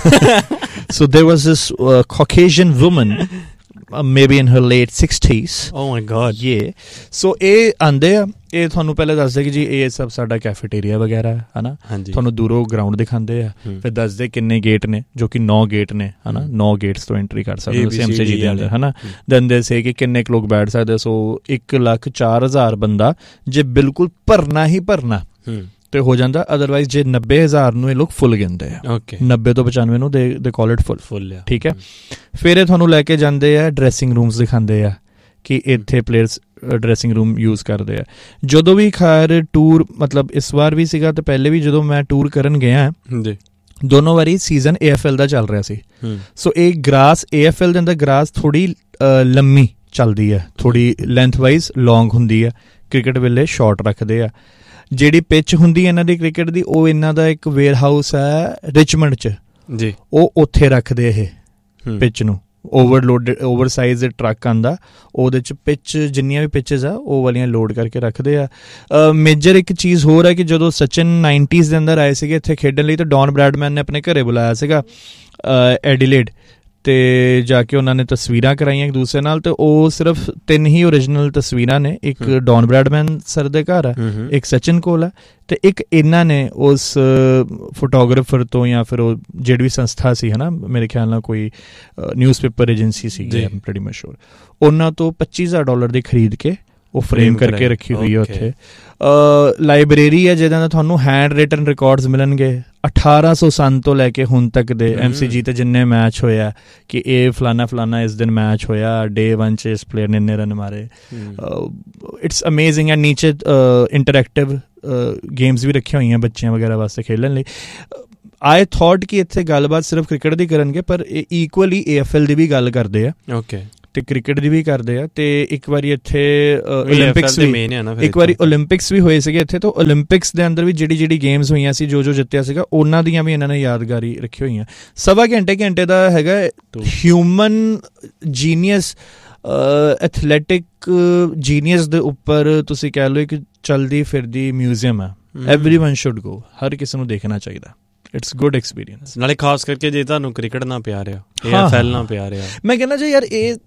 So there was this Caucasian woman, maybe in her late 60s.
Oh my God.
Yeah. So ਇਹ ਆਂਦੇ ਆ, ਇਹ ਤੁਹਾਨੂੰ ਪਹਿਲੇ ਦੱਸਦੇ ਕਿ ਜੀ ਇਹ ਸਭ ਸਾਡਾ ਕੈਫੇਟੇਰੀਆ ਵਗੈਰਾ ਹੈ ਨਾ, ਤੁਹਾਨੂੰ ਦੂਰੋਂ ਗਰਾਊਂਡ ਦਿਖਾਉਂਦੇ ਆ, ਫਿਰ ਦੱਸਦੇ ਕਿੰਨੇ ਗੇਟ ਨੇ, ਜੋ ਕਿ 9 ਗੇਟ ਨੇ, ਹੈ ਨਾ, 9 ਗੇਟਸ ਤੋਂ ਐਂਟਰੀ ਕਰ ਸਕਦੇ ਹੋ MCG ਦੇ ਅੰਦਰ, ਹੈ ਨਾ। ਦੰਦੇ ਸੇ ਕਿ ਕਿੰਨੇ ਕੁ ਲੋਕ ਬੈਠ ਸਕਦੇ। ਸੋ 1,04,000 ਬੰਦਾ ਜੇ ਬਿਲਕੁਲ ਭਰਨਾ ਹੀ ਭਰਨਾ ਤੇ ਹੋ ਜਾਂਦਾ, ਅਦਰਵਾਈਜ਼ ਜੇ 90,000 ਨੂੰ ਇਹ ਲੋਕ ਫੁੱਲ ਗਿਣਦੇ ਆ, 90 ਤੋਂ 95 ਨੂੰ ਦੇ ਕਾਲ ਇਟ ਫੁੱਲ, ਠੀਕ ਹੈ। ਫਿਰ ਇਹ ਤੁਹਾਨੂੰ ਲੈ ਕੇ ਜਾਂਦੇ ਆ, ਡਰੈਸਿੰਗ ਰੂਮਸ ਦਿਖਾਉਂਦੇ ਆ ਕਿ ਇੱਥੇ ਪਲੇਅਰਸ ਡਰੈਸਿੰਗ ਰੂਮ ਯੂਜ਼ ਕਰਦੇ ਆ। ਜਦੋਂ ਵੀ ਖੈਰ ਟੂਰ, ਮਤਲਬ ਇਸ ਵਾਰ ਵੀ ਸੀਗਾ ਤੇ ਪਹਿਲੇ ਵੀ ਜਦੋਂ ਮੈਂ ਟੂਰ ਕਰਨ ਗਿਆ, ਦੋਨੋਂ ਵਾਰੀ ਸੀਜ਼ਨ AFL ਦਾ ਚੱਲ ਰਿਹਾ ਸੀ। ਸੋ ਇਹ ਗ੍ਰਾਸ, AFL ਦੇ ਅੰਦਰ ਗ੍ਰਾਸ ਥੋੜੀ ਲੰਮੀ ਚੱਲਦੀ ਹੈ, ਥੋੜੀ ਲੈਂਥ ਵਾਈਜ਼ ਲੌਂਗ ਹੁੰਦੀ ਹੈ, ਕ੍ਰਿਕਟ ਵੇਲੇ ਸ਼ਾਰਟ ਰੱਖਦੇ ਆ। ਜਿਹੜੀ ਪਿੱਚ ਹੁੰਦੀ ਹੈ ਇਹਨਾਂ ਦੀ ਕ੍ਰਿਕਟ ਦੀ, ਉਹ ਇਹਨਾਂ ਦਾ ਇੱਕ ਵੇਅਰ ਹਾਊਸ ਹੈ ਰਿਚਮੰਡ 'ਚ ਜੀ, ਉਹ ਉੱਥੇ ਰੱਖਦੇ ਇਹ ਪਿੱਚ ਨੂੰ। ਓਵਰਸਾਈਜ਼ ਟਰੱਕ ਆਉਂਦਾ, ਉਹਦੇ 'ਚ ਪਿੱਚ, ਜਿੰਨੀਆਂ ਵੀ ਪਿੱਚਸ ਆ ਉਹ ਵਾਲੀਆਂ ਲੋਡ ਕਰਕੇ ਰੱਖਦੇ ਆ। ਮੇਜਰ ਇੱਕ ਚੀਜ਼ ਹੋਰ ਹੈ ਕਿ ਜਦੋਂ ਸਚਿਨ 90s ਦੇ ਅੰਦਰ ਆਏ ਸੀਗੇ ਇੱਥੇ ਖੇਡਣ ਲਈ, ਤਾਂ ਡੌਨ ਬ੍ਰੈਡਮੈਨ ਨੇ ਆਪਣੇ ਘਰੇ ਬੁਲਾਇਆ ਸੀਗਾ ਐਡੀਲੇਡ, ਤੇ ਜਾ ਕੇ ਉਹਨਾਂ ਨੇ ਤਸਵੀਰਾਂ ਕਰਾਈਆਂ ਇੱਕ ਦੂਸਰੇ ਨਾਲ। ਤੇ ਉਹ ਸਿਰਫ 3 ਹੀ ਓਰੀਜਨਲ ਤਸਵੀਰਾਂ ਨੇ, ਇੱਕ ਡੌਨ ਬ੍ਰੈਡਮੈਨ ਸਰ ਦੇ ਘਰ ਆ, ਇੱਕ ਸਚਿਨ ਕੋਲ ਆ, ਤੇ ਇੱਕ ਇਹਨਾਂ ਨੇ ਉਸ ਫੋਟੋਗ੍ਰਾਫਰ ਤੋਂ, ਜਾਂ ਫਿਰ ਉਹ ਜਿਹੜੀ ਵੀ ਸੰਸਥਾ ਸੀ, ਹੈ ਨਾ, ਮੇਰੇ ਖਿਆਲ ਨਾਲ ਕੋਈ ਨਿਊਜ਼ਪੇਪਰ ਏਜੰਸੀ ਸੀਗੀ, ਆਈ ਐਮ ਪ੍ਰੀਟੀ ਮਚ ਸ਼ੋਰ, ਉਹਨਾਂ ਤੋਂ $25,000 ਦੀ ਖਰੀਦ ਕੇ ਉਹ ਫਰੇਮ ਕਰਕੇ ਰੱਖੀ ਹੋਈ ਹੈ ਉੱਥੇ। ਲਾਇਬ੍ਰੇਰੀ ਹੈ ਜਿਹਦੇ ਨਾਲ ਤੁਹਾਨੂੰ ਹੈਂਡ ਰਿਟਨ ਰਿਕਾਰਡਸ ਮਿਲਣਗੇ 1800 ਤੋਂ ਲੈ ਕੇ ਹੁਣ ਤੱਕ ਦੇ MCG ਤੇ ਜਿੰਨੇ ਮੈਚ ਹੋਇਆ, ਕਿ ਇਹ ਫਲਾਨਾ ਇਸ ਦਿਨ ਮੈਚ ਹੋਇਆ, Day 1 'ਚ ਇਸ ਪਲੇਅਰ ਨੇ ਇੰਨੇ ਰਨ ਮਾਰੇ। It's amazing. ਐਂਡ ਨੀਚੇ ਇੰਟਰੈਕਟਿਵ ਗੇਮਸ ਵੀ ਰੱਖੀਆਂ ਹੋਈਆਂ ਬੱਚਿਆਂ ਵਗੈਰਾ ਵਾਸਤੇ ਖੇਡਣ ਲਈ। ਆਈ ਥੋਟ ਕਿ ਇੱਥੇ ਗੱਲਬਾਤ ਸਿਰਫ ਕ੍ਰਿਕਟ ਦੀ ਕਰਨਗੇ, ਪਰ ਇਕੁਅਲੀ AFL ਦੀ ਵੀ ਗੱਲ ਕਰਦੇ ਆ।
ਓਕੇ।
ਤੇ ਕ੍ਰਿਕਟ ਦੀ ਵੀ ਕਰਦੇ ਆ। ਤੇ ਇੱਕ ਵਾਰੀ ਇੱਥੇ ਓਲੰਪਿਕਸ ਵੀ, ਇੱਕ ਵਾਰੀ ਓਲੰਪਿਕਸ ਵੀ ਹੋਏ ਸੀਗੇ ਇੱਥੇ। ਤਾਂ ਓਲੰਪਿਕਸ ਦੇ ਅੰਦਰ ਵੀ ਜਿਹੜੀ ਗੇਮਸ ਹੋਈਆਂ ਸੀ, ਜੋ ਜਿੱਤਿਆ ਸੀਗਾ, ਉਹਨਾਂ ਦੀਆਂ ਵੀ ਇਹਨਾਂ ਨੇ ਯਾਦਗਾਰੀ ਰੱਖੀ ਹੋਈਆਂ। 1.25 ਘੰਟੇ ਦਾ ਹੈਗਾ ਹਿਊਮਨ ਜੀਨੀਅਸ, ਐਥਲੈਟਿਕ ਜੀਨੀਅਸ ਦੇ ਉੱਪਰ ਤੁਸੀਂ ਕਹਿ ਲਓ ਇੱਕ ਚਲਦੀ ਫਿਰਦੀ ਮਿਊਜ਼ੀਅਮ ਹੈ। ਐਵਰੀਵਨ ਸ਼ੁੱਡ ਗੋ, ਹਰ ਕਿਸੇ ਨੂੰ ਦੇਖਣਾ ਚਾਹੀਦਾ। It's good experience.
ਨਾਲੇ ਖਾਸ ਕਰਕੇ ਜੇ ਤੁਹਾਨੂੰ ਕ੍ਰਿਕਟ ਨਾਲ ਪਿਆਰ ਆ, AFL ਨਾਲ ਪਿਆਰ ਆ, ਮੈਂ
ਕਹਿੰਦਾ ਜੀ ਯਾਰ ਇਹ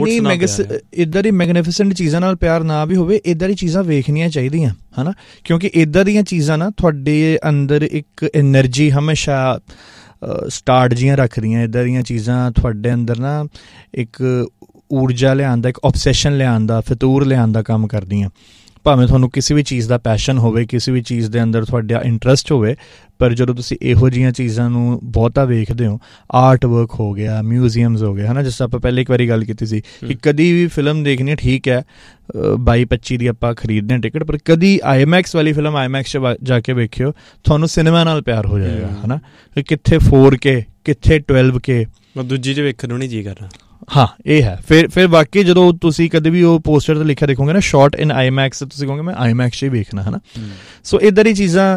ਇੱਦਾਂ ਦੀ ਮੈਗਨੀਫੀਸੈਂਟ ਚੀਜ਼ਾਂ ਨਾਲ ਪਿਆਰ ਨਾ ਵੀ ਹੋਵੇ, ਇੱਦਾਂ ਦੀ ਚੀਜ਼ਾਂ ਵੇਖਣੀਆਂ ਚਾਹੀਦੀਆਂ ਹੈ ਨਾ, ਕਿਉਂਕਿ ਇੱਦਾਂ ਦੀਆਂ ਚੀਜ਼ਾਂ ਨਾ ਤੁਹਾਡੇ ਅੰਦਰ ਇੱਕ ਐਨਰਜੀ ਹਮੇਸ਼ਾ ਸਟਾਰਟ ਜੀਆਂ ਰੱਖਦੀਆਂ। ਇੱਦਾਂ ਦੀਆਂ ਚੀਜ਼ਾਂ ਤੁਹਾਡੇ ਅੰਦਰ ਨਾ ਇੱਕ ਊਰਜਾ ਲਿਆਉਣ ਦਾ, ਇੱਕ ਓਬਸੈਸ਼ਨ ਲਿਆਉਣ ਦਾ, ਫਿਤੂਰ ਲਿਆਉਣ ਦਾ ਕੰਮ ਕਰਦੀਆਂ। ਭਾਵੇਂ ਤੁਹਾਨੂੰ ਕਿਸੇ ਵੀ ਚੀਜ਼ ਦਾ ਪੈਸ਼ਨ ਹੋਵੇ, ਕਿਸੇ ਵੀ ਚੀਜ਼ ਦੇ ਅੰਦਰ ਤੁਹਾਡਾ ਇੰਟਰਸਟ ਹੋਵੇ, ਪਰ ਜਦੋਂ ਤੁਸੀਂ ਇਹੋ ਜਿਹੀਆਂ ਚੀਜ਼ਾਂ ਨੂੰ ਬਹੁਤਾ ਵੇਖਦੇ ਹੋ, ਆਰਟ ਵਰਕ ਹੋ ਗਿਆ, ਮਿਊਜ਼ੀਅਮਸ ਹੋ ਗਏ, ਹੈ ਨਾ, ਜਿਸ ਤਰ੍ਹਾਂ ਆਪਾਂ ਪਹਿਲੇ ਇੱਕ ਵਾਰੀ ਗੱਲ ਕੀਤੀ ਸੀ ਕਿ ਕਦੀ ਵੀ ਫਿਲਮ ਦੇਖਣੀ ਠੀਕ ਹੈ 22-25 ਦੀ ਆਪਾਂ ਖਰੀਦਦੇ ਹਾਂ ਟਿਕਟ, ਪਰ ਕਦੀ IMAX ਵਾਲੀ ਫਿਲਮ IMAX 'ਚ ਜਾ ਕੇ ਵੇਖਿਓ, ਤੁਹਾਨੂੰ ਸਿਨੇਮਾ ਨਾਲ ਪਿਆਰ ਹੋ ਜਾਏਗਾ, ਹੈ ਨਾ। ਕਿੱਥੇ 4K, ਕਿੱਥੇ 12K,
ਦੂਜੀ 'ਚ ਵੇਖਣ ਨੂੰ ਨਹੀਂ ਜੀ ਕਰਨਾ।
ਹਾਂ, ਇਹ ਹੈ। ਫਿਰ ਬਾਕੀ ਜਦੋਂ ਤੁਸੀਂ ਕਦੇ ਵੀ ਉਹ ਪੋਸਟਰ 'ਤੇ ਲਿਖਿਆ ਦੇਖੋਗੇ ਨਾ, ਸ਼ਾਟ ਇਨ IMAX, ਤੁਸੀਂ ਕਹੋਗੇ ਮੈਂ IMAX 'ਚ ਹੀ ਵੇਖਣਾ, ਹੈ ਨਾ। ਸੋ ਇੱਦਾਂ ਦੀ ਚੀਜ਼ਾਂ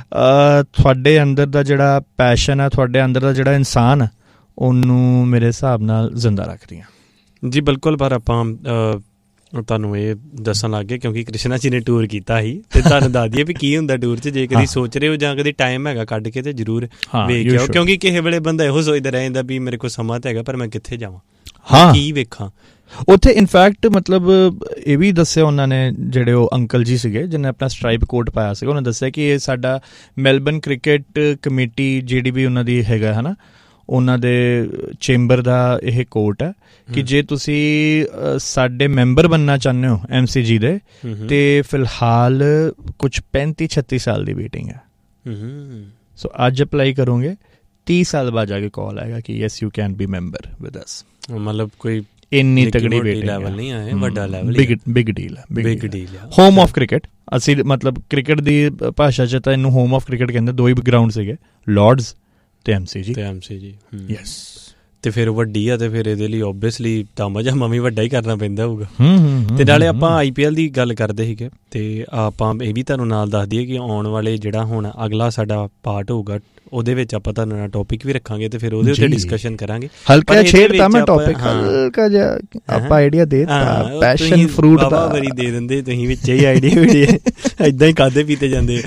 ਤੁਹਾਡੇ ਅੰਦਰ ਦਾ ਜਿਹੜਾ ਪੈਸ਼ਨ ਹੈ, ਤੁਹਾਡੇ ਅੰਦਰ ਦਾ ਜਿਹੜਾ ਇਨਸਾਨ, ਉਹਨੂੰ ਮੇਰੇ ਹਿਸਾਬ ਨਾਲ ਜ਼ਿੰਦਾ ਰੱਖਦੀਆਂ।
ਜੀ ਬਿਲਕੁਲ। ਪਰ ਆਪਾਂ ਤੁਹਾਨੂੰ ਇਹ ਦੱਸਣ ਲੱਗ ਗਏ ਕਿਉਂਕਿ ਕ੍ਰਿਸ਼ਨਾ ਜੀ ਨੇ ਟੂਰ ਕੀਤਾ ਸੀ, ਤੇ ਤੁਹਾਨੂੰ ਦੱਸ ਦਈਏ ਵੀ ਕੀ ਹੁੰਦਾ ਟੂਰ 'ਚ। ਜੇ ਕਦੀ ਸੋਚ ਰਹੇ ਹੋ ਜਾਂ ਕਦੀ ਟਾਈਮ ਹੈਗਾ ਕੱਢ ਕੇ, ਤੇ ਜ਼ਰੂਰ ਵੇਖ ਕੇ ਆਓ, ਕਿਉਂਕਿ ਕਿਸੇ ਵੇਲੇ ਬੰਦਾ ਇਹੋ ਸੋਚਦਾ ਰਹਿ ਜਾਂਦਾ ਵੀ ਮੇਰੇ ਕੋਲ ਸਮਾਂ ਤਾਂ ਹੈਗਾ, ਪਰ ਮੈਂ ਕਿੱਥੇ ਜਾਵਾਂ, ਕੀ ਵੇਖਾਂ
ਉੱਥੇ। ਇਨਫੈਕਟ ਮਤਲਬ ਇਹ ਵੀ ਦੱਸਿਆ ਉਹਨਾਂ ਨੇ, ਜਿਹੜੇ ਉਹ ਅੰਕਲ ਜੀ ਸੀਗੇ ਜਿਹਨੇ ਆਪਣਾ ਸਟਰਾਈਪ ਕੋਟ ਪਾਇਆ ਸੀਗਾ, ਉਹਨਾਂ ਦੱਸਿਆ ਕਿ ਇਹ ਸਾਡਾ ਮੈਲਬਨ ਕ੍ਰਿਕਟ ਕਮੇਟੀ ਜਿਹੜੀ ਵੀ ਉਹਨਾਂ ਦੀ ਹੈਗਾ, ਹੈ ਨਾ, ਉਹਨਾਂ ਦੇ ਚੇਂਬਰ ਦਾ ਇਹ ਕੋਟ ਹੈ ਕਿ ਜੇ ਤੁਸੀਂ ਸਾਡੇ ਮੈਂਬਰ ਬਣਨਾ ਚਾਹੁੰਦੇ ਹੋ MCG ਦੇ, ਤੇ ਫਿਲਹਾਲ ਕੁਝ 35-36 ਸਾਲ ਦੀ ਵੇਟਿੰਗ ਹੈ। ਸੋ ਅੱਜ ਅਪਲਾਈ ਕਰੋਗੇ, 30 ਸਾਲ ਬਾਅਦ ਜਾ ਕੇ ਕਾਲ ਆਏਗਾ ਕਿ yes you can be member with us.
ਮਤਲਬ ਕੋਈ
ਇੰਨੀ ਤਗੜੀ ਵੇਟਿੰਗ
ਲੈਵਲ ਨਹੀਂ ਆਏ, ਵੱਡਾ ਲੈਵਲ,
ਬਿਗ ਡੀਲ ਹੈ, big deal. Home of cricket, ਅਸੀਂ ਮਤਲਬ ਕ੍ਰਿਕਟ ਦੀ ਭਾਸ਼ਾ 'ਚ ਤਾਂ ਇਹਨੂੰ ਹੋਮ ਆਫ ਕ੍ਰਿਕਟ ਕਹਿੰਦੇ। 2 ਹੀ ਗਰਾਊਂਡ ਸੀਗੇ, ਲਾਰਡਸ ਤੇ MCG। ਯੈਸ। ਤੇ ਫਿਰ ਵੱਡੀ ਆ, ਤੇ ਫਿਰ ਇਹਦੇ ਲਈ ਓਬਵੀਅਸਲੀ ਤਾਮਾ ਵੀ ਵੱਡਾ ਹੀ ਕਰਨਾ ਪੈਂਦਾ ਹੋਊਗਾ। ਤੇ ਨਾਲੇ ਆਪਾਂ IPL ਦੀ ਗੱਲ ਕਰਦੇ ਸੀਗੇ, ਤੇ ਆਪਾਂ ਇਹ ਵੀ ਤੁਹਾਨੂੰ ਨਾਲ ਦੱਸ ਦਈਏ ਕਿ ਆਉਣ ਵਾਲੇ ਜਿਹੜਾ ਹੁਣ ਅਗਲਾ ਸਾਡਾ ਪਾਰਟ ਹੋਊਗਾ, ਉਹਦੇ ਵਿੱਚ ਆਪਾਂ ਤੁਹਾਨੂੰ ਨਾਲ ਟੌਪਿਕ ਵੀ ਰੱਖਾਂਗੇ, ਤੇ ਫਿਰ ਉਹਦੇ ਉੱਤੇ ਡਿਸਕਸ਼ਨ ਕਰਾਂਗੇ। ਹਲਕਾ ਛੇੜਤਾ ਮੈਂ ਟੌਪਿਕ, ਹਲਕਾ ਜਿਹਾ ਆਪਾਂ ਆਈਡੀਆ ਦੇਤਾ, ਪੈਸ਼ਨ ਫਰੂਟ ਦਾ
ਵਾਰੀ ਦੇ ਦਿੰਦੇ ਤੁਸੀਂ, ਵਿੱਚ ਹੀ ਆਈਡੀਆ ਵੀ ਏਦਾਂ ਹੀ ਖਾਦੇ ਪੀਤੇ ਜਾਂਦੇ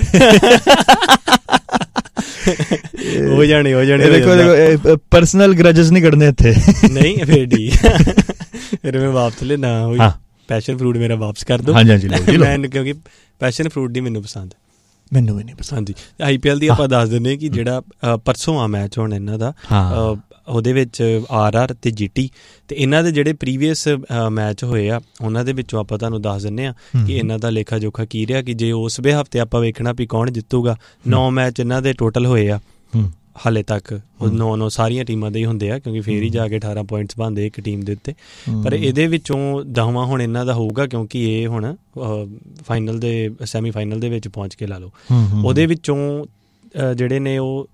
ਹੋ ਜਾਣੇ।
ਦੇਖੋ ਪਰਸਨਲ ਗ੍ਰਜਸ ਨਹੀਂ ਕੱਢਣੇ ਇੱਥੇ, ਨਹੀਂ
ਫਿਰ ਡੀ ਫਿਰ ਮੈਂ ਵਾਪਸ ਲੈਣਾ, ਹੋਈ ਪੈਸ਼ਨ ਫਰੂਟ ਮੇਰਾ ਵਾਪਸ ਕਰ ਦਿਓ।
ਹਾਂਜੀ,
ਮੈਨੂੰ ਕਿਉਂਕਿ ਪੈਸ਼ਨ ਫਰੂਟ ਦੀ ਮੈਨੂੰ ਪਸੰਦ,
ਮੈਨੂੰ ਵੀ ਨਹੀਂ ਪਸੰਦ।
ਹਾਂਜੀ, IPL ਦੀ ਆਪਾਂ ਦੱਸ ਦਿੰਦੇ ਕਿ ਜਿਹੜਾ ਪਰਸੋਂ ਆ ਮੈਚ ਹੁਣ ਇਹਨਾਂ ਦਾ, ਉਹਦੇ ਵਿੱਚ RR ਤੇ GT, ਤੇ ਇਹਨਾਂ ਦੇ ਜਿਹੜੇ ਪ੍ਰੀਵੀਅਸ ਮੈਚ ਹੋਏ ਆ, ਉਹਨਾਂ ਦੇ ਵਿੱਚੋਂ ਆਪਾਂ ਤੁਹਾਨੂੰ ਦੱਸ ਦਿੰਦੇ ਹਾਂ ਕਿ ਇਹਨਾਂ ਦਾ ਲੇਖਾ ਜੋਖਾ ਕੀ ਰਿਹਾ। ਕਿ ਜੇ ਉਸ ਵੇ ਹਫ਼ਤੇ ਆਪਾਂ ਵੇਖਣਾ ਵੀ ਕੌਣ ਜਿੱਤੂਗਾ, 9 ਮੈਚ ਇਹਨਾਂ ਦੇ ਟੋਟਲ ਹੋਏ ਆ ਹਾਲੇ ਤੱਕ। ਉਹ 9 ਸਾਰੀਆਂ ਟੀਮਾਂ ਦੇ ਹੀ ਹੁੰਦੇ ਆ, ਕਿਉਂਕਿ ਫੇਰ ਹੀ ਜਾ ਕੇ 18 ਪੁਆਇੰਟਸ ਬਣਦੇ ਇੱਕ ਟੀਮ ਦੇ ਉੱਤੇ। ਪਰ ਇਹਦੇ ਵਿੱਚੋਂ 10ਵਾਂ ਹੁਣ ਇਹਨਾਂ ਦਾ ਹੋਊਗਾ, ਕਿਉਂਕਿ ਇਹ ਹੁਣ ਫਾਈਨਲ ਦੇ ਸੈਮੀਫਾਈਨਲ ਦੇ ਵਿੱਚ ਪਹੁੰਚ ਕੇ ਲਾ ਲਓ। ਉਹਦੇ ਵਿੱਚੋਂ ਜਿਹੜੇ ਨੇ ਉਹ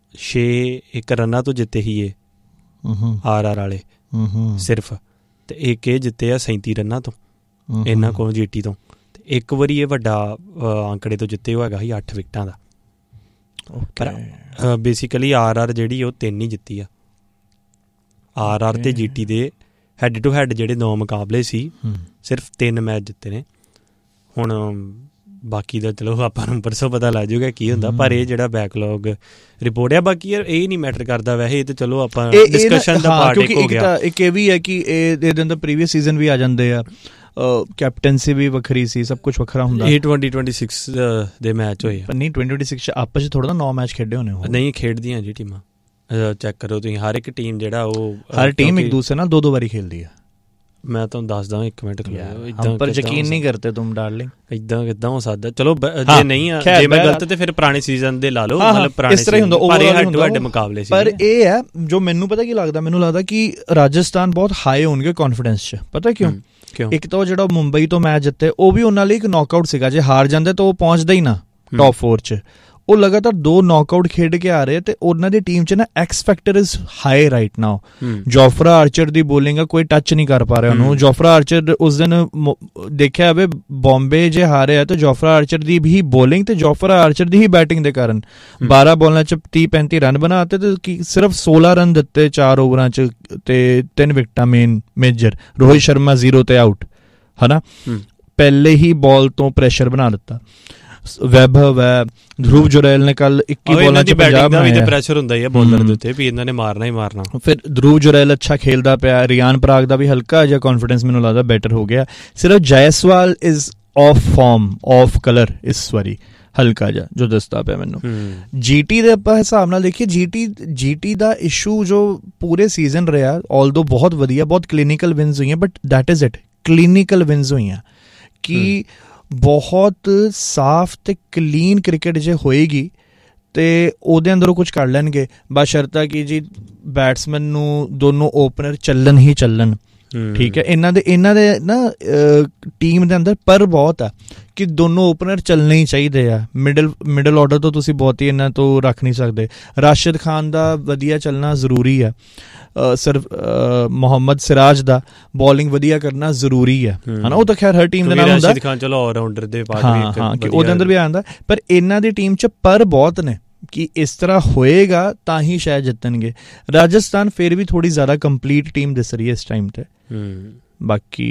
6 ਰਨਾਂ ਤੋਂ ਜਿੱਤੇ ਹੀ ਇਹ RR ਵਾਲੇ ਸਿਰਫ, ਤੇ ਇੱਕ ਇਹ ਜਿੱਤੇ ਆ 37 ਰਨਾਂ ਤੋਂ ਇਹਨਾਂ ਕੋਲ GT ਤੋਂ। ਤੇ ਇੱਕ ਵਾਰੀ ਇਹ ਵੱਡਾ ਅੰਕੜੇ ਤੋਂ ਜਿੱਤੇ ਹੋਏਗਾ ਸੀ 8 ਵਿਕਟਾਂ ਦਾ। ਪਰ ਬੇਸਿਕਲੀ RR ਜਿਹੜੀ ਉਹ 3 ਹੀ ਜਿੱਤੀ ਆ। RR ਤੇ GT ਦੇ ਹੈਡ ਟੂ ਹੈਡ ਜਿਹੜੇ 9 ਮੁਕਾਬਲੇ ਸੀ, ਸਿਰਫ 3 ਮੈਚ ਜਿੱਤੇ ਨੇ। ਹੁਣ ਬਾਕੀ ਦਾ ਚਲੋ ਆਪਾਂ ਨੂੰ ਪਰਸੋਂ ਪਤਾ ਲੱਗ ਜਾਊਗਾ ਕੀ ਹੁੰਦਾ, ਪਰ ਇਹ ਜਿਹੜਾ ਬੈਕਲੌਗ ਰਿਪੋਰਟ ਆ, ਬਾਕੀ ਯਾਰ ਇਹ ਨਹੀਂ ਮੈਟਰ ਕਰਦਾ ਵੈਸੇ, ਇਹ ਤਾਂ ਚਲੋ ਆਪਾਂ ਡਿਸਕਸ਼ਨ ਦਾ ਪਾਰਟ ਇੱਕ ਹੋ ਗਿਆ।
ਇੱਕ ਇਹ ਵੀ ਹੈ ਕਿ ਇਹਦੇ ਅੰਦਰ ਪ੍ਰੀਵੀਅਸ ਸੀਜ਼ਨ ਵੀ ਆ ਜਾਂਦੇ ਆ, ਕੈਪਟਨਸੀ ਵੀ ਵੱਖਰੀ ਸੀ, ਸਭ ਕੁਝ ਵੱਖਰਾ ਹੁੰਦਾ।
ਇਹ 2026 ਦੇ ਮੈਚ ਹੋਏ
ਨਹੀਂ, 2026 ਆਪਸ 'ਚ ਥੋੜਾ 9 ਮੈਚ ਖੇਡੇ ਹੋਣੇ,
ਨਹੀਂ ਖੇਡਦੀਆਂ ਜੀ ਟੀਮਾਂ। ਚੈੱਕ ਕਰੋ ਤੁਸੀਂ, ਹਰ ਇੱਕ ਟੀਮ ਜਿਹੜਾ ਉਹ
ਹਰ ਟੀਮ ਇੱਕ ਦੂਸਰੇ ਨਾਲ 2-2 ਵਾਰੀ ਖੇਲਦੀ ਹੈ।
ਮੈਂ ਤੁਹਾਨੂੰ ਦੱਸਦਾ, ਇੱਕ ਮਿੰਟ
ਹਮ ਪਰ ਯਕੀਨ ਨਹੀਂ ਕਰਤੇ ਤੁਮ ਡਾਰਲਿੰਗ,
ਏਦਾਂ ਕਿੱਦਾਂ ਹੋ ਸਕਦਾ। ਚਲੋ ਜੇ ਨਹੀਂ ਆ, ਜੇ ਮੈਂ ਗਲਤ ਤੇ ਫਿਰ ਪੁਰਾਣੇ ਸੀਜ਼ਨ ਦੇ ਲਾ ਲਓ, ਮਤਲਬ ਪੁਰਾਣੇ
ਇਸ ਤਰ੍ਹਾਂ ਹੁੰਦਾ,
ਪਰ ਇਹ ਵੱਡੇ ਮੁਕਾਬਲੇ ਸੀ।
ਪਰ ਇਹ ਹੈ ਜੋ ਮੈਨੂੰ ਪਤਾ ਕੀ ਲੱਗਦਾ, ਮੈਨੂੰ ਲੱਗਦਾ ਕਿ ਰਾਜਸਥਾਨ ਬਹੁਤ ਹਾਈ ਹੋਣਗੇ ਕੌਨਫੀਡੈਂਸ 'ਚ। ਪਤਾ ਕਿਉਂ? ਇੱਕ ਤਾਂ ਜਿਹੜਾ ਮੁੰਬਈ ਤੋਂ ਮੈਚ ਜਿੱਤੇ, ਉਹ ਵੀ ਉਹਨਾਂ ਲਈ ਇੱਕ ਨੌਕਆਊਟ ਸੀਗਾ। ਜੇ ਹਾਰ ਜਾਂਦੇ ਤਾਂ ਉਹ ਪਹੁੰਚਦਾ ਹੀ ਨਾ ਟੌਪ 4 'ਚ। ਉਹ ਲਗਾਤਾਰ 2 ਨੌਕਆਊਟ ਖੇਡ ਕੇ ਆ ਰਹੇ ਤੇ ਉਹਨਾਂ ਦੀ ਟੀਮ 'ਚ ਨਾ X factor is high right now. ਜੋਫਰਾ ਆਰਚਰ the bowling ਆ, ਕੋਈ ਟੱਚ ਨਹੀਂ ਕਰ ਪਾ ਰਿਹਾ ਉਹਨੂੰ। ਜੋਫਰਾ ਆਰਚਰ ਉਸ ਦਿਨ ਦੇਖਿਆ ਹੋਵੇ ਬੰਬੇ ਜੇ ਹਾਰਿਆ ਤੇ ਜੋਫਰਾ ਆਰਚਰ ਦੀ ਵੀ ਬੋਲਿੰਗ ਤੇ ਜੋਫਰਾ ਆਰਚਰ ਦੀ ਹੀ ਬੈਟਿੰਗ ਦੇ ਕਾਰਨ 12 ਬਾਲਾਂ 'ਚ 30-35 ਰਨ ਬਣਾਤੇ ਤੇ ਸਿਰਫ 16 ਰਨ ਦਿੱਤੇ 4 ਓਵਰਾਂ 'ਚ ਤੇ 3 ਵਿਕਟਾਂ ਮੇਜਰ। ਰੋਹਿਤ ਸ਼ਰਮਾ 0 ਤੇ ਆਊਟ ਹਨਾ, ਪਹਿਲੇ ਹੀ ਬਾਲ ਤੋਂ ਪ੍ਰੈਸ਼ਰ ਬਣਾ ਦਿੱਤਾ। ਵੈਭਵ ਹੈ, ਧਰੁਵ ਜੁਰੈਲ ਨੇ ਕੱਲ 21 ਬਾਲਾਂ 'ਚ 50 ਬਣਾਏ।
ਵੀ ਪ੍ਰੈਸ਼ਰ ਹੁੰਦਾ ਹੀ ਆ ਬੋਲਰ ਦੇ ਉੱਤੇ ਵੀ ਇਹਨਾਂ ਨੇ ਮਾਰਨਾ ਹੀ ਮਾਰਨਾ।
ਫਿਰ ਧਰੁਵ ਜੁਰੈਲ ਅੱਛਾ ਖੇਲਦਾ ਪਿਆ, ਰਿਆਨ ਪਰਾਗ ਦਾ ਵੀ ਹਲਕਾ ਜਿਹਾ ਕੌਨਫੀਡੈਂਸ ਮੈਨੂੰ ਲੱਗਦਾ ਬੈਟਰ ਹੋ ਗਿਆ। ਸਿਰਫ ਜਾਇਸਵਾਲ is of farm, of colour ਇਸ ਵਾਰੀ ਹਲਕਾ ਜਿਹਾ ਜੋ ਦੱਸਦਾ ਪਿਆ ਮੈਨੂੰ। ਜੀਟੀ ਦੇ ਆਪਾਂ ਹਿਸਾਬ ਨਾਲ ਦੇਖੀਏ, ਜੀਟੀ ਦਾ ਇਸ਼ੂ ਜੋ ਪੂਰੇ ਸੀਜ਼ਨ ਰਿਹਾ, ਆਲਦੋ ਬਹੁਤ ਵਧੀਆ, ਬਹੁਤ ਕਲੀਨਿਕਲ ਵਿਨਸ ਹੋਈਆਂ, but that is it, clinical wins ਹੋਈਆਂ ਕਿ ਬਹੁਤ ਸਾਫ਼ ਤੇ ਕਲੀਨ ਕ੍ਰਿਕਟ ਜੇ ਹੋਏਗੀ ਤੇ ਉਹਦੇ ਅੰਦਰੋਂ ਕੁਝ ਕਰ ਲੈਣਗੇ, ਬਸ਼ਰਤਾ ਕਿ ਜੀ ਬੈਟਸਮੈਨ ਨੂੰ ਦੋਨੋਂ ਓਪਨਰ ਚੱਲਣ ਹੀ ਚੱਲਣ। ਠੀਕ ਹੈ, ਇਹਨਾਂ ਦੇ ਨਾ ਟੀਮ ਦੇ ਅੰਦਰ ਪਰ ਬਹੁਤ ਆ ਕਿ ਦੋਨੋਂ ਓਪਨਰ ਚੱਲਣੇ ਹੀ ਚਾਹੀਦੇ ਆ। ਮਿਡਲ ਆਰਡਰ ਤੋਂ ਤੁਸੀਂ ਬਹੁਤ ਹੀ ਇਹਨਾਂ ਤੋਂ ਰੱਖ ਨਹੀਂ ਸਕਦੇ। ਰਾਸ਼ਿਦ ਖਾਨ ਦਾ ਵਧੀਆ ਚੱਲਣਾ ਜ਼ਰੂਰੀ ਆ, ਮੁਹੰਮਦ ਸਿਰਾਜ ਦਾ ਬੋਲਿੰਗ ਵਧੀਆ ਕਰਨਾ ਜ਼ਰੂਰੀ ਹੈ ਹਨਾ। ਉਹ ਤਾਂ ਖੈਰ ਹਰ ਟੀਮ ਦੇ ਨਾਲ ਹੁੰਦਾ,
ਰਾਸ਼ਿਦ ਖਾਨ ਚਲੋ ਆਲਰਾਊਂਡਰ ਦੇ ਪਾਰਟ
ਹਾਂ ਕਿ ਉਹਦੇ ਅੰਦਰ ਵੀ ਆਉਂਦਾ, ਪਰ ਇਹਨਾਂ ਦੀ ਟੀਮ 'ਚ ਪਰ ਬਹੁਤ ਨੇ ਕਿ ਇਸ ਤਰ੍ਹਾਂ ਹੋਏਗਾ ਤਾਂ ਹੀ ਸ਼ਾਇਦ ਜਿੱਤਣਗੇ। ਰਾਜਸਥਾਨ ਫਿਰ ਵੀ ਥੋੜੀ ਜ਼ਿਆਦਾ ਕੰਪਲੀਟ ਟੀਮ ਦਿਸ ਰਹੀ ਹੈ ਇਸ ਟਾਈਮ ਤੇ। ਬਾਕੀ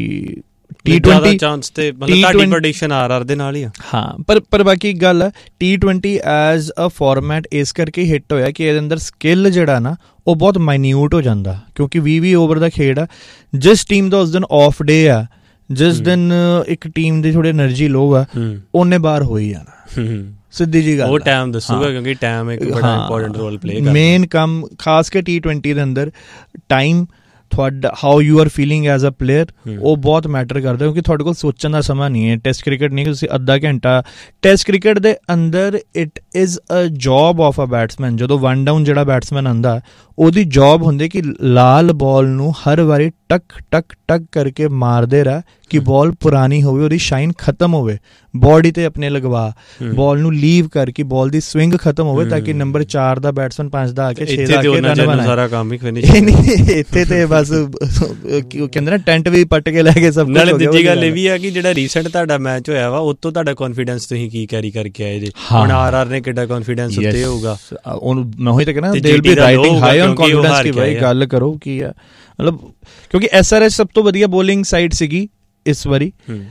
T20 ਚਾਂਸ ਤੇ ਮਤਲਬ ਤੁਹਾਡੀ ਪ੍ਰੈਡਿਕਸ਼ਨ ਆਰਆਰ ਦੇ ਨਾਲ ਹੀ ਆ। ਹਾਂ, ਪਰ ਬਾਕੀ ਇੱਕ ਗੱਲ ਹੈ, T20 ਐਜ਼ ਅ ਫਾਰਮੈਟ ਇਸ ਕਰਕੇ ਹਿੱਟ ਹੋਇਆ ਕਿ ਇਹਦੇ ਅੰਦਰ ਸਕਿੱਲ ਜਿਹੜਾ ਨਾ ਉਹ ਬਹੁਤ ਮਾਈਨਿਊਟ ਹੋ ਜਾਂਦਾ, ਕਿਉਂਕਿ 20 ਓਵਰ ਦਾ ਖੇਡ ਆ। ਜਿਸ ਟੀਮ ਦਾ ਉਸ ਦਿਨ ਆਫ ਡੇ ਆ, ਜਿਸ ਦਿਨ ਇੱਕ ਟੀਮ ਦੀ ਥੋੜੀ ਐਨਰਜੀ ਲੋ ਆ, ਉਹਨੇ ਬਾਹਰ ਹੋ ਹੀ ਜਾਣਾ, ਸਿੱਧੀ ਜੀ ਗੱਲ।
ਉਹ ਟਾਈਮ ਦੱਸੂਗਾ ਕਿਉਂਕਿ ਟਾਈਮ ਇੱਕ ਬੜਾ ਇੰਪੋਰਟੈਂਟ ਰੋਲ ਪਲੇ ਕਰਦਾ।
ਮੇਨ ਕੰਮ ਖਾਸ ਕੇ T20 ਦੇ ਅੰਦਰ ਟਾਈਮ, ਤੁਹਾਡਾ how you are feeling as a player, ਉਹ ਬਹੁਤ ਮੈਟਰ ਕਰਦਾ, ਕਿਉਂਕਿ ਤੁਹਾਡੇ ਕੋਲ ਸੋਚਣ ਦਾ ਸਮਾਂ ਨਹੀਂ ਹੈ। ਟੈਸਟ ਕ੍ਰਿਕਟ ਨਹੀਂ ਤੁਸੀਂ ਅੱਧਾ ਘੰਟਾ, ਟੈਸਟ ਕ੍ਰਿਕਟ ਦੇ ਅੰਦਰ it is a job of a batsman. ਜਦੋਂ 1 ਡਾਊਨ ਜਿਹੜਾ ਬੈਟਸਮੈਨ ਆਉਂਦਾ ਉਹਦੀ ਜੌਬ ਹੁੰਦੀ ਕਿ ਲਾਲ ਬਾਲ ਨੂੰ ਹਰ ਵਾਰੀ ਟਕ ਟਕ ਟਕ ਕਰਕੇ ਮਾਰਦੇ ਰਹਿ ਕਿ ਬਾਲ ਪੁਰਾਣੀ ਹੋਵੇ, ਉਹਦੀ ਸ਼ਾਈਨ ਖਤਮ ਹੋਵੇ, ਬੋਡੀ ਤੇ ਆਪਣੇ ਲਗਵਾ, ਬਾਲ ਨੂੰ ਲੀਵ ਕਰਕੇ ਬਾਲ ਦੀ ਸਵਿੰਗ ਖਤਮ ਹੋਵੇ ਤਾਂ ਕਿ ਨੰਬਰ 4 ਦਾ ਬੈਟਸਮੈਨ 5 ਦਾ ਆ ਕੇ 6 ਦਾ ਆ ਕੇ ਰਨ ਬਣਾਏ। ਸਾਰਾ ਕੰਮ ਹੀ ਫਿਨਿਸ਼ ਇੱਥੇ ਤੇ ਬਸ ਕਹਿੰਦੇ ਨਾ ਟੈਂਟ ਵੀ ਪੱਟ ਕੇ ਲੈ ਕੇ ਸਭ ਕੁਝ। ਨਾਲੇ ਦੂਜੀ ਗੱਲ ਇਹ ਵੀ ਆ ਕਿ ਜਿਹੜਾ ਰੀਸੈਂਟ ਤੁਹਾਡਾ ਮੈਚ ਹੋਇਆ ਵਾ ਉਹ ਤੋਂ ਤੁਹਾਡਾ ਕੌਨਫੀਡੈਂਸ ਤੁਸੀਂ ਕੀ ਕੈਰੀ ਕਰਕੇ ਆਏ ਜੇ। ਹੁਣ ਆਰਆਰ ਨੇ ਕਿੱਡਾ ਕੌਨਫੀਡੈਂਸ ਉੱਤੇ ਹੋਊਗਾ, ਮੈਂ ਉਹੀ ਤਾਂ ਕਹਿੰਦਾ they will be writing high on confidence ਕਿ ਭਾਈ ਗੱਲ ਕਰੋ ਕੀ ਆ, ਮਤਲਬ ਕਿਉਂਕਿ SRH ਸਭ ਤੋਂ ਵਧੀਆ ਬੋਲਿੰਗ ਸਾਈਡ ਸੀਗੀ ਇਸ ਵਾਰੀ।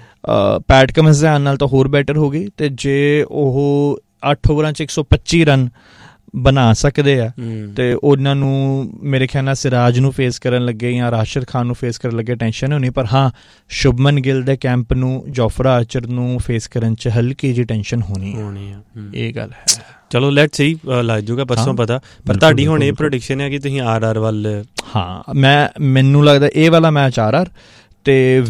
ਪੈਟ ਕਮਿੰਸ ਦੇ ਆਉਣ ਨਾਲ ਤਾਂ ਹੋਰ ਬੈਟਰ ਹੋ ਗਈ, ਤੇ ਜੇ ਉਹ 8 ਓਵਰਾਂ 'ਚ 125 ਰਨ ਬਣਾ ਸਕਦੇ ਆ ਤੇ ਉਹਨਾਂ ਨੂੰ ਮੇਰੇ ਖਿਆਲ ਨਾਲ ਸਿਰਾਜ ਨੂੰ ਫੇਸ ਕਰਨ ਲੱਗੇ ਜਾਂ ਰਾਸ਼ਿਦ ਖਾਨ ਨੂੰ ਫੇਸ ਕਰਨ ਲੱਗੇ ਟੈਨਸ਼ਨ ਨਹੀਂ ਹੋਣੀ। ਪਰ ਹਾਂ, ਸ਼ੁਭਮਨ ਗਿੱਲ ਦੇ ਕੈਂਪ ਨੂੰ, ਜੋਫਰਾ ਆਰਚਰ ਨੂੰ ਫੇਸ ਕਰਨ 'ਚ ਹਲਕੀ ਜਿਹੀ ਟੈਨਸ਼ਨ ਹੋਣੀ ਆ, ਇਹ ਗੱਲ ਹੈ। ਚਲੋ ਲੈਟਸ ਸੀ, ਲੱਗ ਜੂਗਾ ਪਰਸੋਂ ਪਤਾ। ਪਰ ਤੁਹਾਡੀ ਹੁਣ ਇਹ ਪ੍ਰੈਡਿਕਸ਼ਨ ਹੈ ਕਿ ਤੁਸੀਂ ਆਰਆਰ ਵੱਲ? ਹਾਂ, ਮੈਨੂੰ ਲੱਗਦਾ ਇਹ ਵਾਲਾ ਮੈਚ ਆਰਆਰ ਤੇ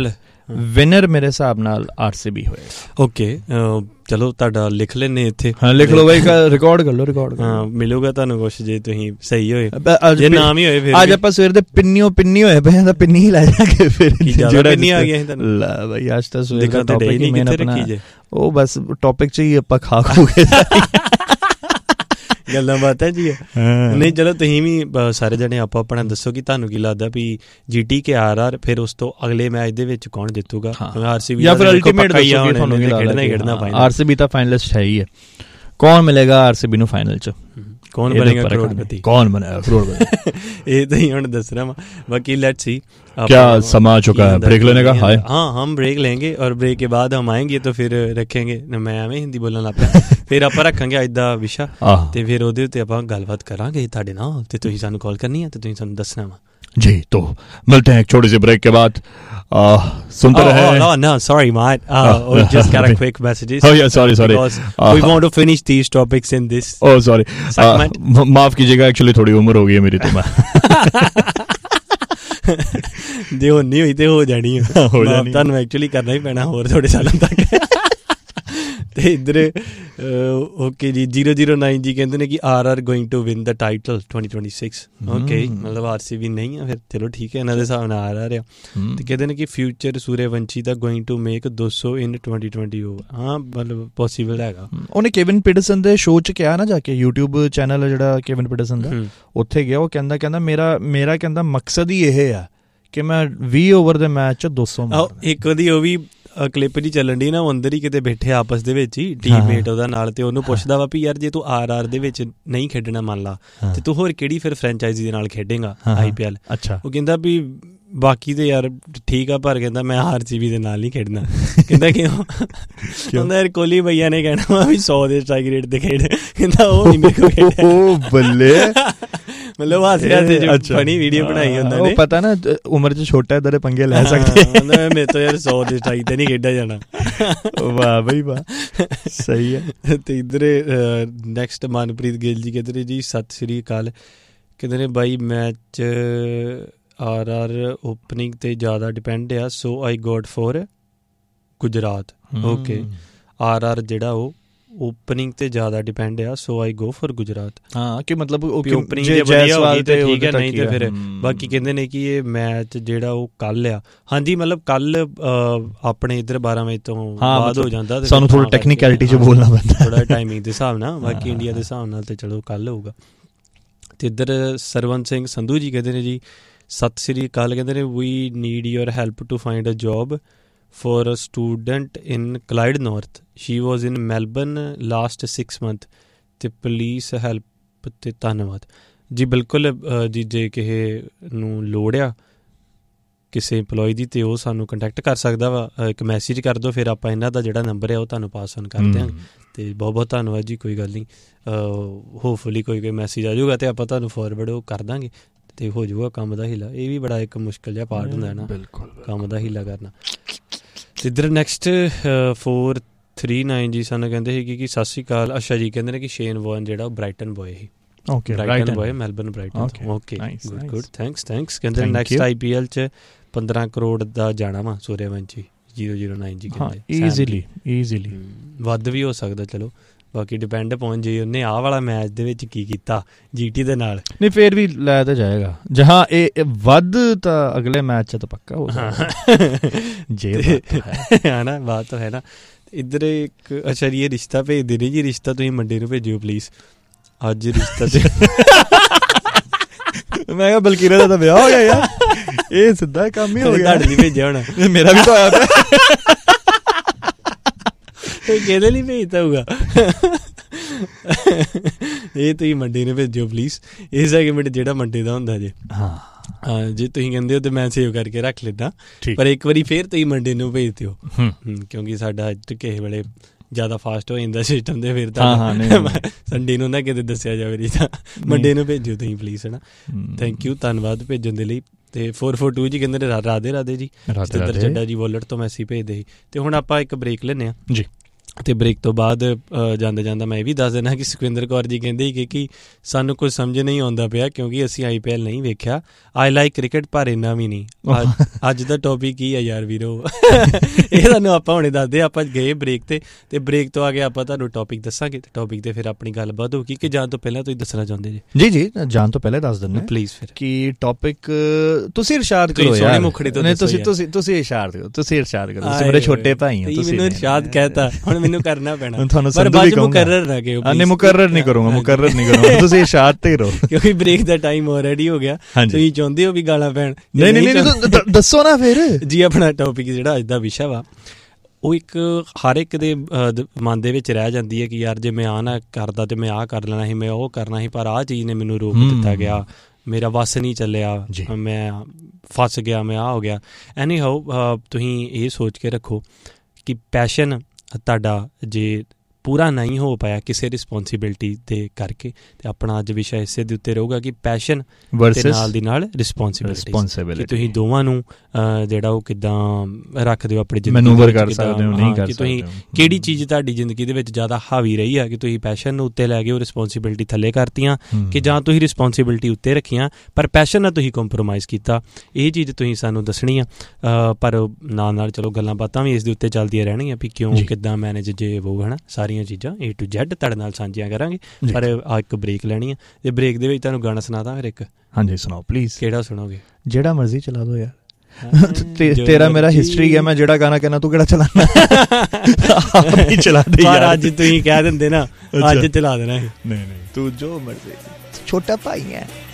ਵਿਨਰ ਮੇਰੇ ਹਿਸਾਬ ਨਾਲ RCB ਹੋਏਗਾ। ਓਕੇ, ਚਲੋ ਤੁਹਾਡਾ ਲਿਖ ਲੈਨੇ ਇੱਥੇ। ਹਾਂ ਲਿਖ ਲਓ ਬਾਈ, ਰਿਕਾਰਡ ਕਰ ਲਓ, ਰਿਕਾਰਡ। ਹਾਂ, ਮਿਲੂਗਾ ਤੁਹਾਨੂੰ ਕੁਛ ਜੇ ਤੁਸੀਂ ਸਹੀ ਹੋਏ, ਜੇ ਨਾਮ ਹੀ ਹੋਏ ਫਿਰ। ਅੱਜ ਆਪਾਂ ਸਵੇਰ ਦੇ ਪਿੰਨੀ ਹੋਏ ਪਏ ਤਾਂ ਪਿੰਨੀ ਹੀ ਲੈ ਜਾਗੇ ਫਿਰ। ਜਿਹੜਾ ਪਿੰਨੀ ਆ ਗਿਆ ਤੁਹਾਨੂੰ ਲੈ ਬਾਈ, ਅੱਜ ਤਾਂ ਸਵੇਰ ਦਾ ਟੌਪਿਕ ਹੀ ਮੈਂ ਆਪਣਾ ਉਹ ਬਸ ਟੌਪਿਕ 'ਚ ਹੀ ਆਪਾਂ ਖਾ ਖੂਗੇ ਗੱਲਾਂ ਬਾਤਾਂ ਜੀ। ਨਹੀਂ ਚਲੋ ਤੁਸੀਂ ਵੀ ਸਾਰੇ ਜਣੇ ਆਪੋ ਆਪਣਾ ਦੱਸੋ ਕਿ ਤੁਹਾਨੂੰ ਕੀ ਲੱਗਦਾ ਵੀ GT ਕੇ RR, ਫਿਰ ਉਸ ਤੋਂ ਅਗਲੇ ਮੈਚ ਦੇ ਵਿੱਚ ਕੌਣ ਜਿੱਤੂਗਾ? RCB ਜਾਂ ਫਿਰ ਅਲਟੀਮੇਟ ਦੱਸੋ ਤੁਹਾਨੂੰ ਕੀ ਲੱਗਦਾ? RCB ਤਾਂ ਫਾਈਨਲਿਸਟ ਹੈ ਹੀ ਹੈ। ਕੌਣ ਮਿਲੇਗਾ RCB ਨੂੰ ਫਾਈਨਲ 'ਚ? ਕੌਣ ਬਣੇਗਾ ਕਰੋੜਪਤੀ? ਕੌਣ ਬਣੇਗਾ ਕਰੋੜਪਤੀ? ਇਹ ਤਾਂ ਹੀ ਹੁਣ ਦੱਸ रहा हूँ। बाकी लेट्स सी क्या समा चुका है ब्रेक लेने का। हाय हाँ, हम ब्रेक लेंगे और ब्रेक के बाद हम आएंगे तो फिर रखेंगे। मैं ਐਵੇਂ ਹਿੰਦੀ ਬੋਲਣ ਲੱਗ ਪਿਆ। ਫਿਰ ਆਪਾਂ ਰੱਖਾਂਗੇ ਅੱਜ ਦਾ ਵਿਸ਼ਾ ਤੇ ਫਿਰ ਉਹਦੇ ਉੱਤੇ ਆਪਾਂ ਗੱਲਬਾਤ ਕਰਾਂਗੇ ਤੁਹਾਡੇ ਨਾਲ, ਤੇ ਤੁਸੀਂ ਸਾਨੂੰ ਕਾਲ ਕਰਨੀ ਹੈ ਤੇ ਤੁਸੀਂ ਸਾਨੂੰ ਦੱਸਣਾ ਵਾ जी। तो मिलते हैं एक छोटी सी ब्रेक के बाद। सुनते रहे। No, sorry mate, we just got a quick messages. Oh yeah, sorry we want to finish these topics in this. Oh sorry, माफ कीजिएगा, एक्चुअली थोड़ी उम्र हो गई है मेरी तो मैं ਜੇ ਹੁਣ ਨਹੀਂ ਹੋਈ ਤੇ ਹੋ ਜਾਣੀ ਤੁਹਾਨੂੰ ਐਕਚੁਅਲੀ ਕਰਨਾ ਹੀ ਪੈਣਾ ਹੋਰ ਥੋੜੇ ਸਾਲਾਂ ਤੱਕ। ਤੇ ਇੱਧਰ
ਓਕੇ ਜੀ 009 ਜੀ ਕਹਿੰਦੇ ਨੇ ਕਿ RR going to win the title 2026 okay ਮਤਲਬ RCB ਨਹੀਂ ਆ ਫਿਰ ਚਲੋ ਠੀਕ ਹੈ ਇਹਨਾਂ ਦੇ ਹਿਸਾਬ ਨਾਲ RR ਆ ਤੇ ਕਹਿੰਦੇ ਨੇ ਕਿ future Suryavanshi the going to make 200 ਇਨ 2020 ਹਾਂ ਮਤਲਬ ਪੋਸੀਬਲ ਹੈਗਾ।
ਉਹਨੇ ਕੇਵਿਨ ਪੀਟਰਸਨ ਦੇ ਸ਼ੋਅ 'ਚ ਕਿਹਾ ਨਾ ਜਾ ਕੇ YouTube ਚੈਨਲ ਹੈ ਜਿਹੜਾ ਕੇਵਿਨ ਪੀਟਰਸਨ ਦਾ ਉੱਥੇ ਗਿਆ ਉਹ ਕਹਿੰਦਾ ਮੇਰਾ ਕਹਿੰਦਾ ਮਕਸਦ ਹੀ ਇਹ ਆ ਕਿ ਮੈਂ 20 ਓਵਰ ਦੇ ਮੈਚ 'ਚ 200 ਮਾਰਨਾ।
ਇੱਕ ਉਹਦੀ ਉਹ ਵੀ ਕਲਿੱਪ ਜੀ ਚੱਲਣ ਦੀ ਨਾ ਉਹ ਅੰਦਰ ਹੀ ਕਿਤੇ ਬੈਠੇ ਆਪਸ ਦੇ ਵਿੱਚ ਹੀ ਟੀਮਮੇਟ ਉਹਦਾ ਨਾਲ ਤੇ ਉਹਨੂੰ ਪੁੱਛਦਾ ਵਾ ਵੀ ਯਾਰ ਜੇ ਤੂੰ RR ਦੇ ਵਿੱਚ ਨਹੀਂ ਖੇਡਣਾ ਮੰਨ ਲਾ ਤੇ ਤੂੰ ਹੋਰ ਕਿਹੜੀ ਫਿਰ ਫਰੈਂਚਾਈਜ਼ੀ ਦੇ ਨਾਲ ਖੇਡੇਂਗਾ IPL। ਅੱਛਾ ਉਹ ਕਹਿੰਦਾ ਵੀ ਬਾਕੀ ਤੇ ਯਾਰ ਠੀਕ ਆ ਪਰ ਕਹਿੰਦਾ ਮੈਂ RCB ਦੇ ਨਾਲ ਨਹੀਂ ਖੇਡਣਾ। ਕਹਿੰਦਾ ਕਿਉਂ? ਕਹਿੰਦਾ ਯਾਰ ਕੋਹਲੀ ਭਈਆ ਨੇ ਕਹਿਣਾ ਵਾ ਵੀ 100 ਦੇ ਸਟ੍ਰਾਈਕ ਰੇਟ ਤੇ ਖੇਡ ਕਹਿੰਦਾ ਉਹ ਨਹੀਂ ਮੇਰੇ ਕੋਲ ਖੇਡਿਆ। ਉਹ ਬੱਲੇ ਮਤਲਬ ਹਾਸੇ ਜੋ ਫਨੀ ਵੀਡੀਓ ਬਣਾਈ ਉਹਨਾਂ ਨੇ
ਪਤਾ ਨਾ ਉਮਰ 'ਚ ਛੋਟਾ ਇਦਾਂ ਦੇ ਪੰਗੇ ਲੈ ਸਕਦੇ
ਕਹਿੰਦਾ ਮੇਰੇ ਤੋਂ ਯਾਰ 100 ਦੇ ਸਟ੍ਰਾਈਕ ਤੇ ਨਹੀਂ ਖੇਡਿਆ ਜਾਣਾ।
ਵਾਹ ਬਈ ਵਾਹ ਸਹੀ ਹੈ।
ਤੇ ਇੱਧਰ ਨੈਕਸਟ ਮਨਪ੍ਰੀਤ ਗਿੱਲ ਜੀ ਕਹਿੰਦੇ ਨੇ ਜੀ ਸਤਿ ਸ੍ਰੀ ਅਕਾਲ ਕਹਿੰਦੇ ਨੇ ਬਾਈ ਮੈਚ RR ਓਪਨਿੰਗ ਤੇ ਜ਼ਿਆਦਾ ਡਿਪੈਂਡ ਆ ਸੋ ਆਈ goat four Gujarat. Okay RR ਜਿਹੜਾ ਉਹ ਓਪਨਿੰਗ ਤੇ ਜ਼ਿਆਦਾ ਡਿਪੈਂਡ ਆ ਸੋ ਆਈ ਗੋ ਫॉर ਗੁਜਰਾਤ। ਹਾਂ ਕਿ ਮਤਲਬ ਓਪਨਿੰਗ ਜੇ ਵਧੀਆ ਹੋ ਗਈ ਤੇ ਠੀਕ ਹੈ ਨਹੀਂ ਤੇ ਫਿਰ ਬਾਕੀ ਕਹਿੰਦੇ ਨੇ ਕਿ ਇਹ ਮੈਚ ਜਿਹੜਾ ਉਹ ਕੱਲ ਆ। ਹਾਂਜੀ ਮਤਲਬ ਕੱਲ ਆਪਣੇ ਇੱਧਰ 12 ਵਜੇ ਤੋਂ ਬਾਅਦ ਹੋ ਜਾਂਦਾ
ਸਾਨੂੰ ਥੋੜਾ ਟੈਕਨੀਕੈਲਿਟੀ 'ਚ ਬੋਲਣਾ ਪੈਂਦਾ
ਥੋੜਾ ਟਾਈਮਿੰਗ ਦੇ ਹਿਸਾਬ ਨਾਲ ਬਾਕੀ ਇੰਡੀਆ ਦੇ ਹਿਸਾਬ ਨਾਲ ਤੇ ਚਲੋ ਕੱਲ ਹੋਊਗਾ। ਤੇ ਇੱਧਰ ਸਰਵੰਤ ਸਿੰਘ ਸੰਧੂ ਜੀ ਕਹਿੰਦੇ ਨੇ ਜੀ ਸਤਿ ਸ੍ਰੀ ਅਕਾਲ ਕਹਿੰਦੇ ਨੇ ਵੀ need your help to find a job for a student in Clyde North. She was in Melbourne last 6 months. ਤੇ ਪੁਲਿਸ ਹੈਲਪ ਤੇ ਧੰਨਵਾਦ ਜੀ। ਬਿਲਕੁਲ ਜੀ ਜੇ ਕਿਸੇ ਨੂੰ ਲੋੜ ਆ ਕਿਸੇ ਇੰਪਲੋਈ ਦੀ ਤੇ ਉਹ ਸਾਨੂੰ ਕੰਟੈਕਟ ਕਰ ਸਕਦਾ ਵਾ ਇੱਕ ਮੈਸੇਜ ਕਰ ਦਿਓ ਫਿਰ ਆਪਾਂ ਇਹਨਾਂ ਦਾ ਜਿਹੜਾ ਨੰਬਰ ਹੈ ਉਹ ਤੁਹਾਨੂੰ ਪਾਸ ਔਨ ਕਰ ਦਿਆਂਗੇ। ਤੇ ਬਹੁਤ ਬਹੁਤ ਧੰਨਵਾਦ ਜੀ ਕੋਈ ਗੱਲ ਨਹੀਂ ਹੋਪਫੁਲੀ ਕੋਈ ਮੈਸੇਜ ਆ ਜਾਊਗਾ ਤੇ ਆਪਾਂ ਤੁਹਾਨੂੰ ਫਾਰਵਰਡ ਉਹ ਕਰ ਦਾਂਗੇ ਤੇ ਹੋ ਜਾਊਗਾ ਕੰਮ ਦਾ ਹੀਲਾ। ਇਹ ਵੀ ਬੜਾ ਇੱਕ ਮੁਸ਼ਕਿਲ ਜਿਹਾ ਪਾਰਟ ਹੁੰਦਾ ਹੈ ਨਾ ਕੰਮ ਦਾ ਹੀਲਾ ਕਰਨਾ। ਇੱਧਰ ਨੈਕਸਟ 439 ਜੀ ਸਾਨੂੰ ਕਹਿੰਦੇ ਸੀ ਕਿ ਸਤਿ ਸ਼੍ਰੀ ਅਕਾਲ। ਅੱਛਾ ਜੀ ਕਹਿੰਦੇ ਨੇ ਕਿ ਸ਼ੇਨ ਵੌਰਨ ਜਿਹੜਾ ਉਹ ਬ੍ਰਾਈਟਨ ਬੋਏ ਸੀ। Brighten boy Melbourne brighten. Okay good thanks ਕਹਿੰਦੇ ਨੈਕਸਟ IPL 'ਚ 15 ਕਰੋੜ ਦਾ ਜਾਣਾ ਵਾ ਸੂਰਯਵੰਸ਼ੀ 009 ਜੀ ਕਹਿੰਦੇ ਈਜ਼ੀਲੀ ਵੱਧ ਵੀ ਹੋ ਸਕਦਾ ਚਲੋ ਬਾਕੀ ਡਿਪੈਂਡ ਪਹੁੰਚ ਜੇ ਉਹਨੇ ਆਹ ਵਾਲਾ ਮੈਚ ਦੇ ਵਿੱਚ ਕੀ ਕੀਤਾ GT ਦੇ ਨਾਲ
ਨਹੀਂ ਫੇਰ ਵੀ ਲੈ ਤਾਂ ਜਾਏਗਾ ਜਹਾਂ ਇਹ ਵੱਧ ਤਾਂ ਅਗਲੇ ਮੈਚ 'ਚ ਤਾਂ ਪੱਕਾ ਹੋ ਜੇ
ਹੈ ਨਾ ਬਾਤ ਤਾਂ ਹੈ ਨਾ। ਇੱਧਰ ਇੱਕ ਅੱਛਾ ਜੀ ਇਹ ਰਿਸ਼ਤਾ ਭੇਜਦੇ ਨੇ ਜੀ ਰਿਸ਼ਤਾ ਤੁਸੀਂ ਮੰਡੇ ਨੂੰ ਭੇਜਿਓ ਪਲੀਜ਼। ਅੱਜ ਰਿਸ਼ਤਾ ਤੇ
ਮੈਂ ਕਿਹਾ ਬਲਕੀਰਾ ਦਾ ਤਾਂ ਵਿਆਹ ਹੋ ਗਿਆ ਯਾਰ ਇਹ ਸਿੱਧਾ ਕੰਮ ਹੀ ਹੋ ਗਿਆ।
ਤੁਹਾਡੇ ਲਈ ਭੇਜਿਆ ਹੋਣਾ ਮੇਰਾ ਵੀ ਤਾਂ ਹੋਇਆ ਪਿਆ ਕਿਹਦੇ ਲਈ ਭੇਜਦਾ ਹੋਊਗਾ ਇਹ ਤੁਸੀਂ ਮੰਡੇ ਨੂੰ ਭੇਜਿਓ ਪਲੀਜ਼। ਇਹ ਸੈਗਮੈਂਟ ਜਿਹੜਾ ਮੰਡੇ ਦਾ ਹੁੰਦਾ ਜੇ ਹਾਂ ਜੇ ਤੁਸੀਂ ਕਹਿੰਦੇ ਹੋ ਤੇ ਮੈਂ ਸੇਵ ਕਰਕੇ ਰੱਖ ਲੈਂਦਾ ਪਰ ਇੱਕ ਵਾਰੀ ਫੇਰ ਤੁਸੀਂ ਮੰਡੇ ਨੂੰ ਭੇਜ ਦਿਓ ਕਿਉਂਕਿ ਸਾਡਾ ਕਿਸੇ ਵੇਲੇ ਜ਼ਿਆਦਾ ਫਾਸਟ ਹੋ ਜਾਂਦਾ ਸਿਸਟਮ ਦੇ ਫਿਰ ਤਾਂ ਸੰਡੇ ਨੂੰ ਨਾ ਕਿਤੇ ਦੱਸਿਆ ਜਾਵੇ ਨਹੀਂ ਤਾਂ ਮੰਡੇ ਨੂੰ ਭੇਜਿਓ ਤੁਸੀਂ ਪਲੀਜ਼ ਹੈ ਨਾ। ਥੈਂਕ ਯੂ ਧੰਨਵਾਦ ਭੇਜਣ ਦੇ ਲਈ। ਤੇ 442 ਜੀ ਕਹਿੰਦੇ ਰਾਧੇ ਜੀ ਸਤਿੰਦਰ ਚੱਡਾ ਜੀ ਵੋਲਟ ਤੋਂ ਮੈਸੇਜ ਭੇਜਦੇ ਸੀ। ਤੇ ਹੁਣ ਆਪਾਂ ਇੱਕ ਬ੍ਰੇਕ ਲੈਂਦੇ ਹਾਂ ਜੀ ਤੇ ਬ੍ਰੇਕ ਤੋਂ ਬਾਅਦ ਜਾਂਦਾ ਮੈਂ ਇਹ ਵੀ ਦੱਸ ਦੇਣਾ ਕਿ ਸੁਖਵਿੰਦਰ ਕੌਰ ਜੀ ਕਹਿੰਦੇ ਸੀ ਕਿ ਸਾਨੂੰ ਕੁਝ ਸਮਝ ਨਹੀਂ ਆਉਂਦਾ ਪਿਆ ਕਿਉਂਕਿ ਅਸੀਂ IPL ਨਹੀਂ ਵੇਖਿਆ। ਆਈ ਲਾਈਕ ਕ੍ਰਿਕਟ ਪਰ ਇੰਨਾ ਵੀ ਨਹੀਂ। ਅੱਜ ਦਾ ਟੌਪਿਕ ਕੀ ਆ ਯਾਰ ਵੀਰੋ ਇਹ ਤੁਹਾਨੂੰ ਆਪਾਂ ਹੁਣੇ ਦੱਸਦੇ ਆਪਾਂ ਗਏ ਬ੍ਰੇਕ ਤੇ ਬ੍ਰੇਕ ਤੋਂ ਆ ਕੇ ਆਪਾਂ ਤੁਹਾਨੂੰ ਟੌਪਿਕ ਦੱਸਾਂਗੇ ਤੇ ਟੌਪਿਕ ਤੇ ਫਿਰ ਆਪਣੀ ਗੱਲਬਾਤ ਹੋਊਗੀ ਕਿ ਜਾਣ ਤੋਂ ਪਹਿਲਾਂ ਤੁਸੀਂ ਦੱਸਣਾ ਚਾਹੁੰਦੇ ਜੀ। ਜੀ ਜਾਣ ਤੋਂ ਪਹਿਲਾਂ ਦੱਸ ਦਿੰਦੇ ਪਲੀਜ਼ ਫਿਰ ਕਿ ਟੌਪਿਕ ਤੁਸੀਂ ਇਰਸ਼ਾਦ ਕਰੋ ਯਾਰ ਤੁਸੀਂ ਇਰਸ਼ਾਦ ਕਰੋ ਤੁਸੀਂ ਮੇਰੇ ਛੋਟੇ ਭਾਈ ਹੋ ਤੁਸੀਂ ਮੈਨੂੰ ਇਰਸ਼ਾਦ ਕਹਿਤਾ ਹੁਣ ਮੈਨੂੰ ਕਰਨਾ ਪੈਣਾ ਪਰ ਬਾਅਦ ਮੁਕਰਰ ਨਾ ਕਿਉਂ ਨਹੀਂ ਮੁਕਰਰ ਨਹੀਂ ਕਰੂੰਗਾ ਤੁਸੀਂ ਇਰਸ਼ਾਦ ਤੇ ਰਹੋ ਕਿਉਂਕਿ ਬ੍ਰੇਕ ਦਾ ਟਾਈਮ ਆਲਰੇਡੀ ਹੋ ਗਿਆ ਤੁਸੀਂ ਚਾਹੁੰਦੇ ਹੋ ਵੀ ਗਾਲਾਂ ਪੈਣ ਨਹੀਂ ਦੱਸੋ ਨਾ ਫਿਰ ਜੀ। ਆਪਣਾ ਟੌਪਿਕ ਜਿਹੜਾ ਅੱਜ ਦਾ ਵਿਸ਼ਾ ਵਾ ਉਹ ਇੱਕ ਹਰ ਇੱਕ ਦੇ ਮਨ ਦੇ ਵਿੱਚ ਰਹਿ ਜਾਂਦੀ ਹੈ ਕਿ ਯਾਰ ਜੇ ਮੈਂ ਆਹ ਨਾ ਕਰਦਾ ਤੇ ਮੈਂ ਆਹ ਕਰ ਲੈਣਾ ਸੀ ਮੈਂ ਉਹ ਕਰਨਾ ਸੀ ਪਰ ਆਹ ਚੀਜ਼ ਨੇ ਮੈਨੂੰ ਰੋਕ ਦਿੱਤਾ ਗਿਆ ਮੇਰਾ ਵੱਸ ਨਹੀਂ ਚੱਲਿਆ ਮੈਂ ਫਸ ਗਿਆ ਮੈਂ ਆਹ ਹੋ ਗਿਆ। ਐਨੀ ਹਾਊ ਤੁਸੀਂ ਇਹ ਸੋਚ ਕੇ ਰੱਖੋ ਕਿ ਪੈਸ਼ਨ ਤੁਹਾਡਾ ਜੇ ਪੂਰਾ ਨਹੀਂ ਹੋ ਪਾਇਆ ਕਿਸੇ ਰਿਸਪੋਂਸੀਬਿਲਿਟੀ ਦੇ ਕਰਕੇ ਤੇ ਆਪਣਾ ਅੱਜ ਵਿਸ਼ਾ ਇਸੇ ਦੇ ਉੱਤੇ ਰਹੂਗਾ ਕਿ ਪੈਸ਼ਨ ਤੇ ਨਾਲ ਦੀ ਨਾਲ ਰਿਸਪੋਂਸਿਬਿਲਿਟੀ ਤੁਸੀਂ ਦੋਵਾਂ ਨੂੰ ਜਿਹੜਾ ਉਹ ਕਿੱਦਾਂ ਰੱਖਦੇ ਹੋ ਆਪਣੀ ਜ਼ਿੰਦਗੀ ਮੈਨੂਵਰ ਕਰ ਸਕਦੇ ਹੋ ਨਹੀਂ ਕਰ ਸਕਦੇ ਤੁਸੀਂ ਕਿਹੜੀ ਚੀਜ਼ ਤੁਹਾਡੀ ਜ਼ਿੰਦਗੀ ਦੇ ਵਿੱਚ ਜ਼ਿਆਦਾ ਹਾਵੀ ਰਹੀ ਆ ਕਿ ਤੁਸੀਂ ਪੈਸ਼ਨ ਨੂੰ ਉੱਤੇ ਲੈ ਗਏ ਉਹ ਰਿਸਪੋਂਸੀਬਿਲਿਟੀ ਥੱਲੇ ਕਰਤੀਆਂ ਕਿ ਜਾਂ ਤੁਸੀਂ ਰਿਸਪੋਂਸੀਬਿਲਿਟੀ ਉੱਤੇ ਰੱਖੀਆਂ ਪਰ ਪੈਸ਼ਨ ਨਾਲ ਤੁਸੀਂ ਕੰਪਰੋਮਾਈਜ਼ ਕੀਤਾ। ਇਹ ਚੀਜ਼ ਤੁਸੀਂ ਸਾਨੂੰ ਦੱਸਣੀ ਆ ਪਰ ਨਾਲ ਚਲੋ ਗੱਲਾਂ ਬਾਤਾਂ ਵੀ ਇਸ ਦੇ ਉੱਤੇ ਚੱਲਦੀਆਂ ਰਹਿਣਗੀਆਂ ਵੀ ਕਿਉਂ ਕਿੱਦਾਂ ਮੈਨੇਜ ਜੇ ਉਹ ਹੈ ਨਾ ਸਾਰੀ ਸਾਰੀਆਂ ਚੀਜ਼ਾਂ A to Z ਤੁਹਾਡੇ ਨਾਲ ਸਾਂਝੀਆਂ ਕਰਾਂਗੇ। ਪਰ ਆ ਇੱਕ ਬ੍ਰੇਕ ਲੈਣੀ ਆ, ਤੇ ਬ੍ਰੇਕ ਦੇ ਵਿੱਚ ਤੁਹਾਨੂੰ ਗਾਣਾ ਸੁਣਾ ਦਾਂ ਫਿਰ ਇੱਕ।
ਹਾਂਜੀ ਸੁਣਾਓ ਪਲੀਜ਼।
ਕਿਹੜਾ ਸੁਣੋਗੇ?
ਜਿਹੜਾ ਮਰਜ਼ੀ ਚਲਾ ਦੋ ਯਾਰ। ਤੇਰਾ ਮੇਰਾ ਹਿਸਟਰੀ ਹੈ, ਮੈਂ ਜਿਹੜਾ ਗਾਣਾ ਕਹਿਣਾ ਤੂੰ ਕਿਹੜਾ ਚਲਾਣਾ? ਚਲਾ ਦੇ ਯਾਰ।
ਅੱਜ ਤੁਸੀਂ ਕਹਿ ਦਿੰਦੇ ਨਾ, ਅੱਜ ਚਲਾ ਦੇਣਾ।
ਨਹੀਂ ਤੂੰ ਜੋ ਮਰਜ਼ੀ, ਛੋਟਾ ਭਾਈ ਹੈ।